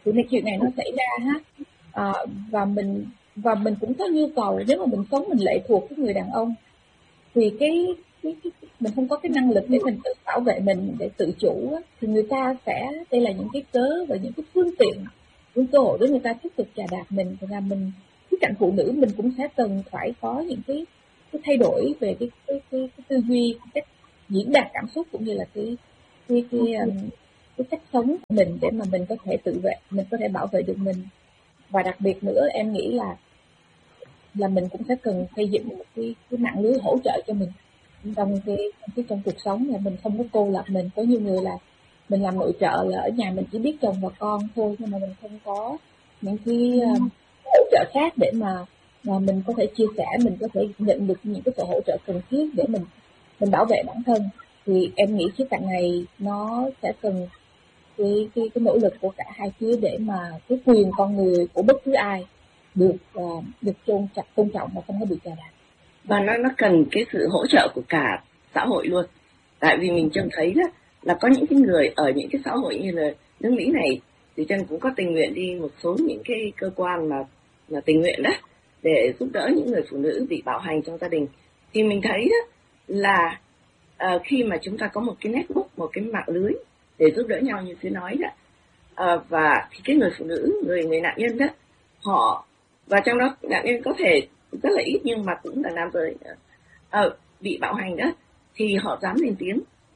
thì này chuyện này nó xảy ra ha. À, và mình và mình cũng có nhu cầu, nếu mà mình sống mình lệ thuộc cái người đàn ông thì cái, cái, cái mình không có cái năng lực để mình tự bảo vệ mình, để tự chủ á, thì người ta sẽ, đây là những cái cớ và những cái phương tiện, những cơ hội để người ta tiếp tục chà đạp mình. Và mình cái cạnh phụ nữ mình cũng sẽ cần phải có những cái, cái thay đổi về cái cái, cái, cái tư duy, cái cách diễn đạt cảm xúc, cũng như là cái cái cái, cái, cái cách sống của mình, để mà mình có thể tự vệ, mình có thể bảo vệ được mình. Và đặc biệt nữa em nghĩ là là mình cũng sẽ cần xây dựng một cái, cái mạng lưới hỗ trợ cho mình trong cái, cái trong cuộc sống, là mình không có cô lập mình. Có nhiều người là mình làm nội trợ là ở nhà mình chỉ biết chồng và con thôi, nhưng mà mình không có những cái um, hỗ trợ khác để mà mà mình có thể chia sẻ, mình có thể nhận được những cái sự hỗ trợ cần thiết để mình mình bảo vệ bản thân. Thì em nghĩ khía cạnh này nó sẽ cần cái cái cái nỗ lực của cả hai phía, để mà cái quyền con người của bất cứ ai được uh, được tôn trọng tôn trọng và không có bị chà đạp. Và nó nó cần cái sự hỗ trợ của cả xã hội luôn. Tại vì mình trông thấy đó là có những cái người ở những cái xã hội như là nước Mỹ này, thì Trân cũng có tình nguyện đi một số những cái cơ quan mà là tình nguyện đó, để giúp đỡ những người phụ nữ bị bạo hành trong gia đình. Thì mình thấy đó là uh, khi mà chúng ta có một cái network, một cái mạng lưới để giúp đỡ nhau như tôi nói đó, uh, và thì cái người phụ nữ, người người nạn nhân đó, họ, và trong đó nạn nhân có thể rất là ít nhưng mà cũng là nam giới uh, bị bạo hành đó, thì họ dám lên tiếng,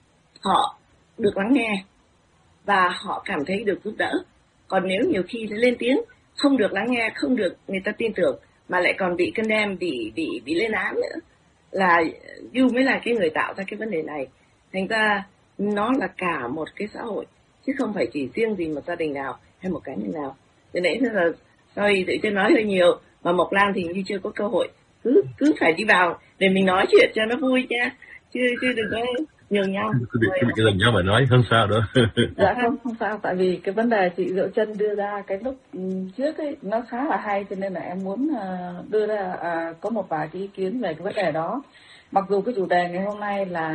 họ được lắng nghe và họ cảm thấy được giúp đỡ. Còn nếu nhiều khi lên tiếng không được lắng nghe, không được người ta tin tưởng, mà lại còn bị condemn, bị bị bị lên án nữa, là You mới là cái người tạo ra cái vấn đề này. Thành ra nó là cả một cái xã hội, chứ không phải chỉ riêng gì một gia đình nào hay một cá nhân nào. Thế nãy là sorry, tự tôi nói hơi nhiều, mà Mộc Lan thì như chưa có cơ hội, cứ cứ phải đi vào để mình nói chuyện cho nó vui nha, chứ chứ đừng có nhường nhau. Cứ bị cứ bị cái lần nhau mà nói không sao đâu. Dạ không không sao, tại vì cái vấn đề chị Diệu Trân đưa ra cái lúc trước ấy nó khá là hay, cho nên là em muốn đưa ra à, có một vài cái ý kiến về cái vấn đề đó. Mặc dù cái chủ đề ngày hôm nay là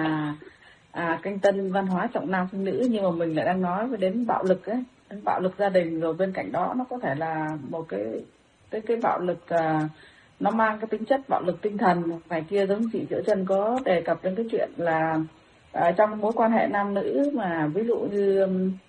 à, canh tân văn hóa trọng nam khinh nữ, nhưng mà mình lại đang nói về đến bạo lực ấy, đến bạo lực gia đình, rồi bên cạnh đó nó có thể là một cái cái cái bạo lực à, nó mang cái tính chất bạo lực tinh thần này kia, giống chị Diệu Trân có đề cập đến cái chuyện là à, trong mối quan hệ nam nữ mà ví dụ như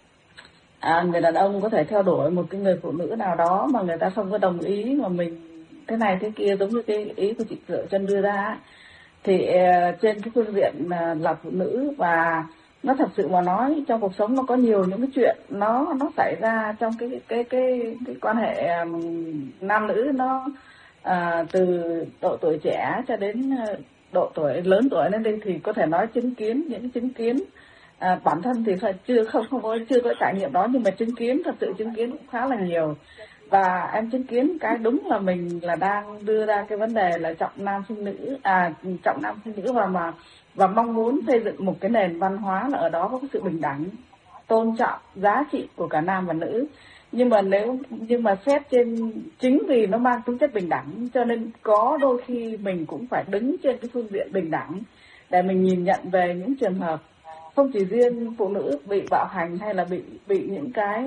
à, người đàn ông có thể theo đuổi một cái người phụ nữ nào đó mà người ta không có đồng ý, mà mình thế này thế kia, giống như cái ý của chị Diệu Trân đưa ra, thì uh, trên cái phương diện uh, là phụ nữ, và nó thật sự mà nói trong cuộc sống nó có nhiều những cái chuyện nó nó xảy ra trong cái cái cái cái quan hệ um, nam nữ, nó uh, từ độ tuổi trẻ cho đến uh, độ tuổi lớn tuổi lên đây, thì có thể nói chứng kiến những chứng kiến à, bản thân thì phải chưa không không có chưa có trải nghiệm đó, nhưng mà chứng kiến thật sự chứng kiến cũng khá là nhiều. Và em chứng kiến cái đúng là mình là đang đưa ra cái vấn đề là trọng nam khinh nữ, à trọng nam khinh nữ, và mà và mong muốn xây dựng một cái nền văn hóa là ở đó có cái sự bình đẳng, tôn trọng giá trị của cả nam và nữ. Nhưng mà nếu nhưng mà xét trên chính vì nó mang tính chất bình đẳng, cho nên có đôi khi mình cũng phải đứng trên cái phương diện bình đẳng để mình nhìn nhận về những trường hợp không chỉ riêng phụ nữ bị bạo hành hay là bị bị những cái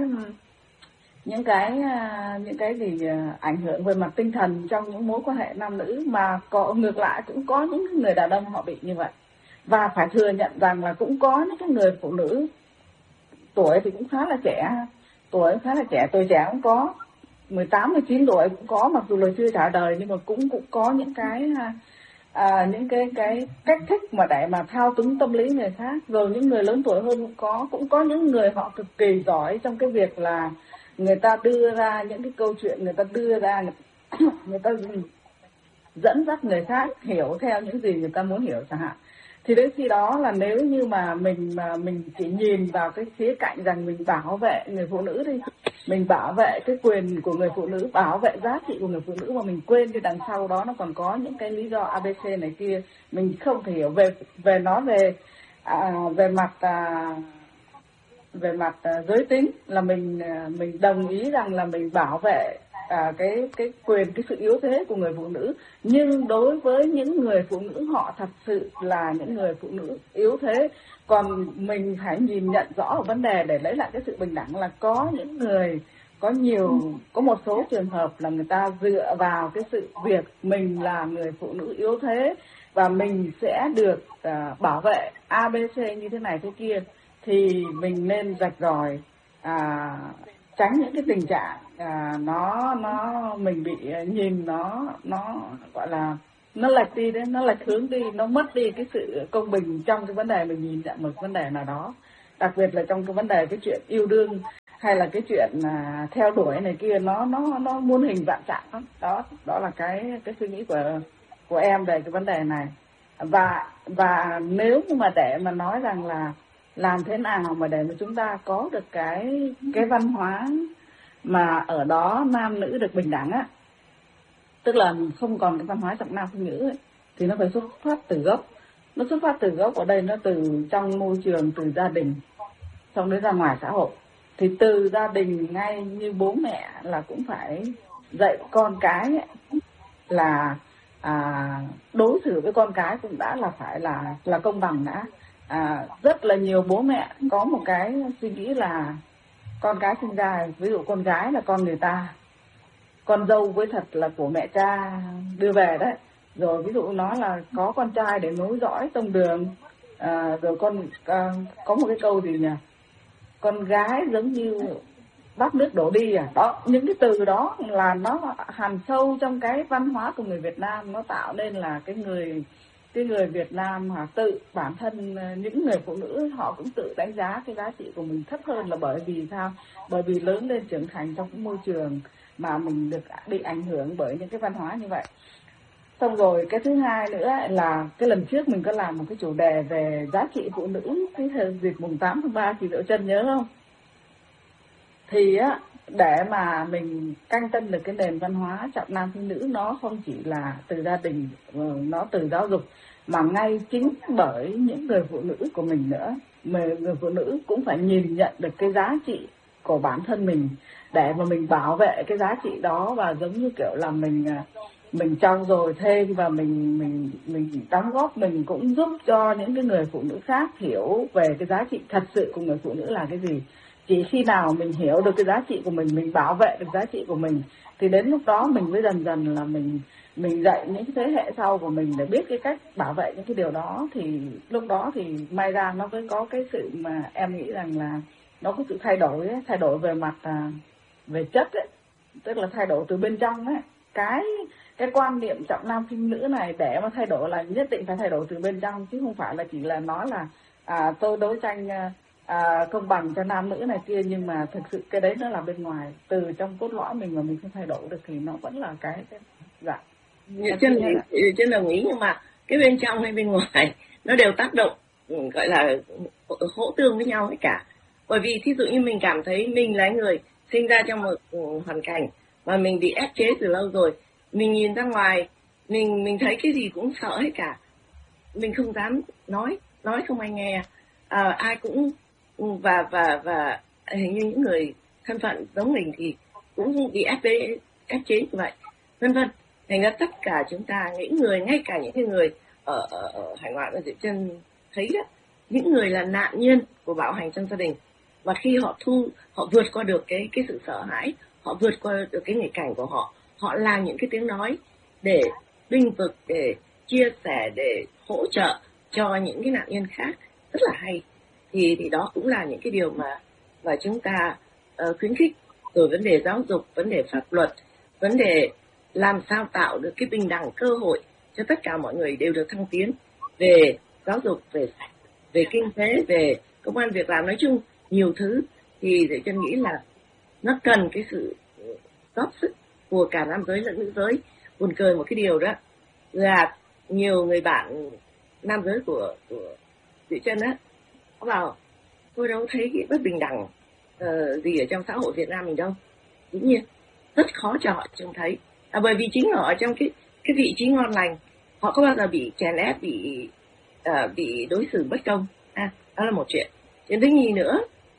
những cái những cái gì ảnh hưởng về mặt tinh thần trong những mối quan hệ nam nữ, mà có ngược lại cũng có những người đàn ông họ bị như vậy. Và phải thừa nhận rằng là cũng có những cái người phụ nữ tuổi thì cũng khá là trẻ, tuổi khá là trẻ, tuổi trẻ cũng có, mười tám, mười chín tuổi cũng có, mặc dù là chưa trả đời, nhưng mà cũng cũng có những cái à, những cái cái cách thức mà để mà thao túng tâm lý người khác. Rồi những người lớn tuổi hơn cũng có, cũng có những người họ cực kỳ giỏi trong cái việc là người ta đưa ra những cái câu chuyện, người ta đưa ra người, người ta dẫn dắt người khác hiểu theo những gì người ta muốn hiểu chẳng hạn. Thì đến khi đó là nếu như mà mình mà mình chỉ nhìn vào cái khía cạnh rằng mình bảo vệ người phụ nữ đi, mình bảo vệ cái quyền của người phụ nữ, bảo vệ giá trị của người phụ nữ, mà mình quên đi đằng sau đó nó còn có những cái lý do a bê xê này kia, mình không thể hiểu về về nó về à, về mặt à, về mặt à, giới tính, là mình à, mình đồng ý rằng là mình bảo vệ à, cái cái quyền, cái sự yếu thế của người phụ nữ. Nhưng đối với những người phụ nữ họ thật sự là những người phụ nữ yếu thế. Còn mình phải nhìn nhận rõ ở vấn đề để lấy lại cái sự bình đẳng, là có những người có nhiều có một số trường hợp là người ta dựa vào cái sự việc mình là người phụ nữ yếu thế và mình sẽ được uh, bảo vệ a bê xê như thế này thế kia, thì mình nên rạch ròi à, tránh những cái tình trạng à, nó nó mình bị nhìn nó nó gọi là nó lệch đi đấy, nó lệch hướng đi, nó mất đi cái sự công bình trong cái vấn đề mình nhìn nhận một vấn đề nào đó, đặc biệt là trong cái vấn đề cái chuyện yêu đương hay là cái chuyện à, theo đuổi này kia, nó nó nó muôn hình vạn trạng lắm. Đó đó là cái cái suy nghĩ của của em về cái vấn đề này. Và và nếu như mà để mà nói rằng là làm thế nào mà để mà chúng ta có được cái cái văn hóa mà ở đó nam nữ được bình đẳng á, tức là không còn cái văn hóa trọng nam khinh nữ ấy, thì nó phải xuất phát từ gốc. Nó xuất phát từ gốc ở đây nó từ trong môi trường, từ gia đình, xong đến ra ngoài xã hội. Thì từ gia đình ngay như bố mẹ là cũng phải dạy con cái ấy, là à, đối xử với con cái cũng đã là phải là là công bằng đã. À, rất là nhiều bố mẹ có một cái suy nghĩ là con cái sinh ra, ví dụ con gái là con người ta, con dâu với thật là của mẹ cha đưa về đấy, rồi ví dụ nó là có con trai để nối dõi tông đường, à, rồi con à, có một cái câu gì nhỉ, con gái giống như bát nước đổ đi à. Đó, những cái từ đó là nó hằn sâu trong cái văn hóa của người Việt Nam, nó tạo nên là cái người cái người Việt Nam mà tự bản thân những người phụ nữ họ cũng tự đánh giá cái giá trị của mình thấp hơn, là bởi vì sao? Bởi vì lớn lên trưởng thành trong cái môi trường mà mình được bị ảnh hưởng bởi những cái văn hóa như vậy. Xong rồi cái thứ hai nữa là cái lần trước mình có làm một cái chủ đề về giá trị phụ nữ cái thời dịp mùng tám tháng ba, chị Diệu Trân nhớ không? Thì á, để mà mình canh tân được cái nền văn hóa trọng nam khinh nữ, nó không chỉ là từ gia đình, nó từ giáo dục, mà ngay chính bởi những người phụ nữ của mình nữa. Người, người phụ nữ cũng phải nhìn nhận được cái giá trị của bản thân mình để mà mình bảo vệ cái giá trị đó, và giống như kiểu là mình mình trau dồi thêm và mình mình mình đóng góp, mình cũng giúp cho những cái người phụ nữ khác hiểu về cái giá trị thật sự của người phụ nữ là cái gì. Chỉ khi nào mình hiểu được cái giá trị của mình, mình bảo vệ được giá trị của mình, thì đến lúc đó mình mới dần dần là mình mình dạy những cái thế hệ sau của mình để biết cái cách bảo vệ những cái điều đó. Thì lúc đó thì may ra nó mới có cái sự mà em nghĩ rằng là nó có sự thay đổi ấy, thay đổi về mặt à, về chất ấy, tức là thay đổi từ bên trong ấy. Cái cái quan niệm trọng nam khinh nữ này để mà thay đổi là nhất định phải thay đổi từ bên trong, chứ không phải là chỉ là nói là à, tôi đấu tranh à, công bằng cho nam nữ này kia, nhưng mà thực sự cái đấy nó là bên ngoài, từ trong cốt lõi mình mà mình không thay đổi được thì nó vẫn là cái, cái dạ. Chân chân đồng ý, nhưng mà cái bên trong hay bên ngoài nó đều tác động, gọi là hỗ tương với nhau hết cả. Bởi vì thí dụ như mình cảm thấy mình là người sinh ra trong một hoàn cảnh mà mình bị ép chế từ lâu rồi, mình nhìn ra ngoài mình mình thấy cái gì cũng sợ hết cả, mình không dám nói nói không ai nghe, à, ai cũng và và và hình như những người thân phận giống mình thì cũng bị ép chế ép chế như vậy, vân vân. Thành ra tất cả chúng ta, những người, ngay cả những cái người ở, ở, ở hải ngoại mà Diệu Trân thấy đó, những người là nạn nhân của bạo hành trong gia đình, và khi họ thu họ vượt qua được cái cái sự sợ hãi, họ vượt qua được cái nghịch cảnh của họ, họ làm những cái tiếng nói để bênh vực, để chia sẻ, để hỗ trợ cho những cái nạn nhân khác, rất là hay. Thì thì đó cũng là những cái điều mà mà chúng ta uh, khuyến khích. Rồi vấn đề giáo dục, vấn đề pháp luật, vấn đề làm sao tạo được cái bình đẳng cơ hội cho tất cả mọi người đều được thăng tiến về giáo dục, về về kinh tế, về công ăn việc làm, nói chung nhiều thứ. Thì để Trân nghĩ là nó cần cái sự góp sức của cả nam giới lẫn nữ giới. Buồn cười một cái điều đó là nhiều người bạn nam giới của của Diệu Trân á, có bảo tôi đâu thấy cái bất bình đẳng uh, gì ở trong xã hội Việt Nam mình đâu. Dĩ nhiên rất khó cho họ trông thấy, à, bởi vì chính họ ở trong cái cái vị trí ngon lành, họ có bao giờ bị chèn ép, bị uh, bị đối xử bất công, à, đó là một chuyện. Chuyện thứ nhì nữa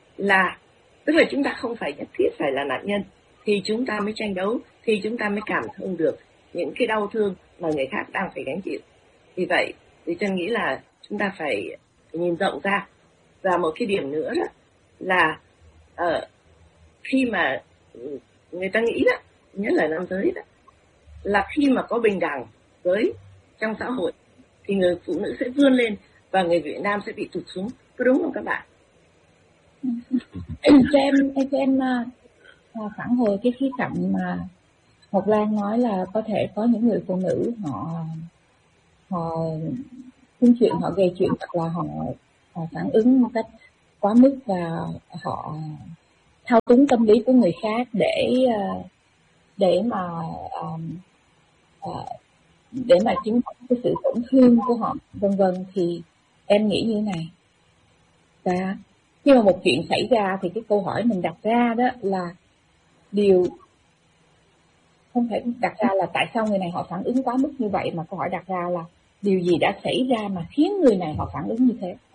là tức là chúng ta không phải nhất thiết phải là nạn nhân thì chúng ta mới tranh đấu, thì chúng ta mới cảm thông được những cái đau thương mà người khác đang phải gánh chịu. Vì vậy thì Trân nghĩ là chúng ta phải nhìn rộng ra. Và một cái điểm nữa đó là uh, khi mà người ta nghĩ đó, nhất là nam giới đó, là khi mà có bình đẳng với trong xã hội thì người phụ nữ sẽ vươn lên và người Việt Nam sẽ bị tụt xuống, có đúng không các bạn? cho em cho em uh, phản hồi cái khía cạnh mà Ngọc Lan nói là có thể có những người phụ nữ họ họ chung chuyện, họ gây chuyện, hoặc là họ, họ phản ứng một cách quá mức và họ thao túng tâm lý của người khác để để mà để mà chứng tỏ cái sự tổn thương của họ, vân vân. Thì em nghĩ như thế này, và khi mà một chuyện xảy ra thì cái câu hỏi mình đặt ra đó là điều không thể đặt ra là tại sao người này họ phản ứng quá mức như vậy, mà câu hỏi đặt ra là điều gì đã xảy ra mà khiến người này họ phản ứng như thế.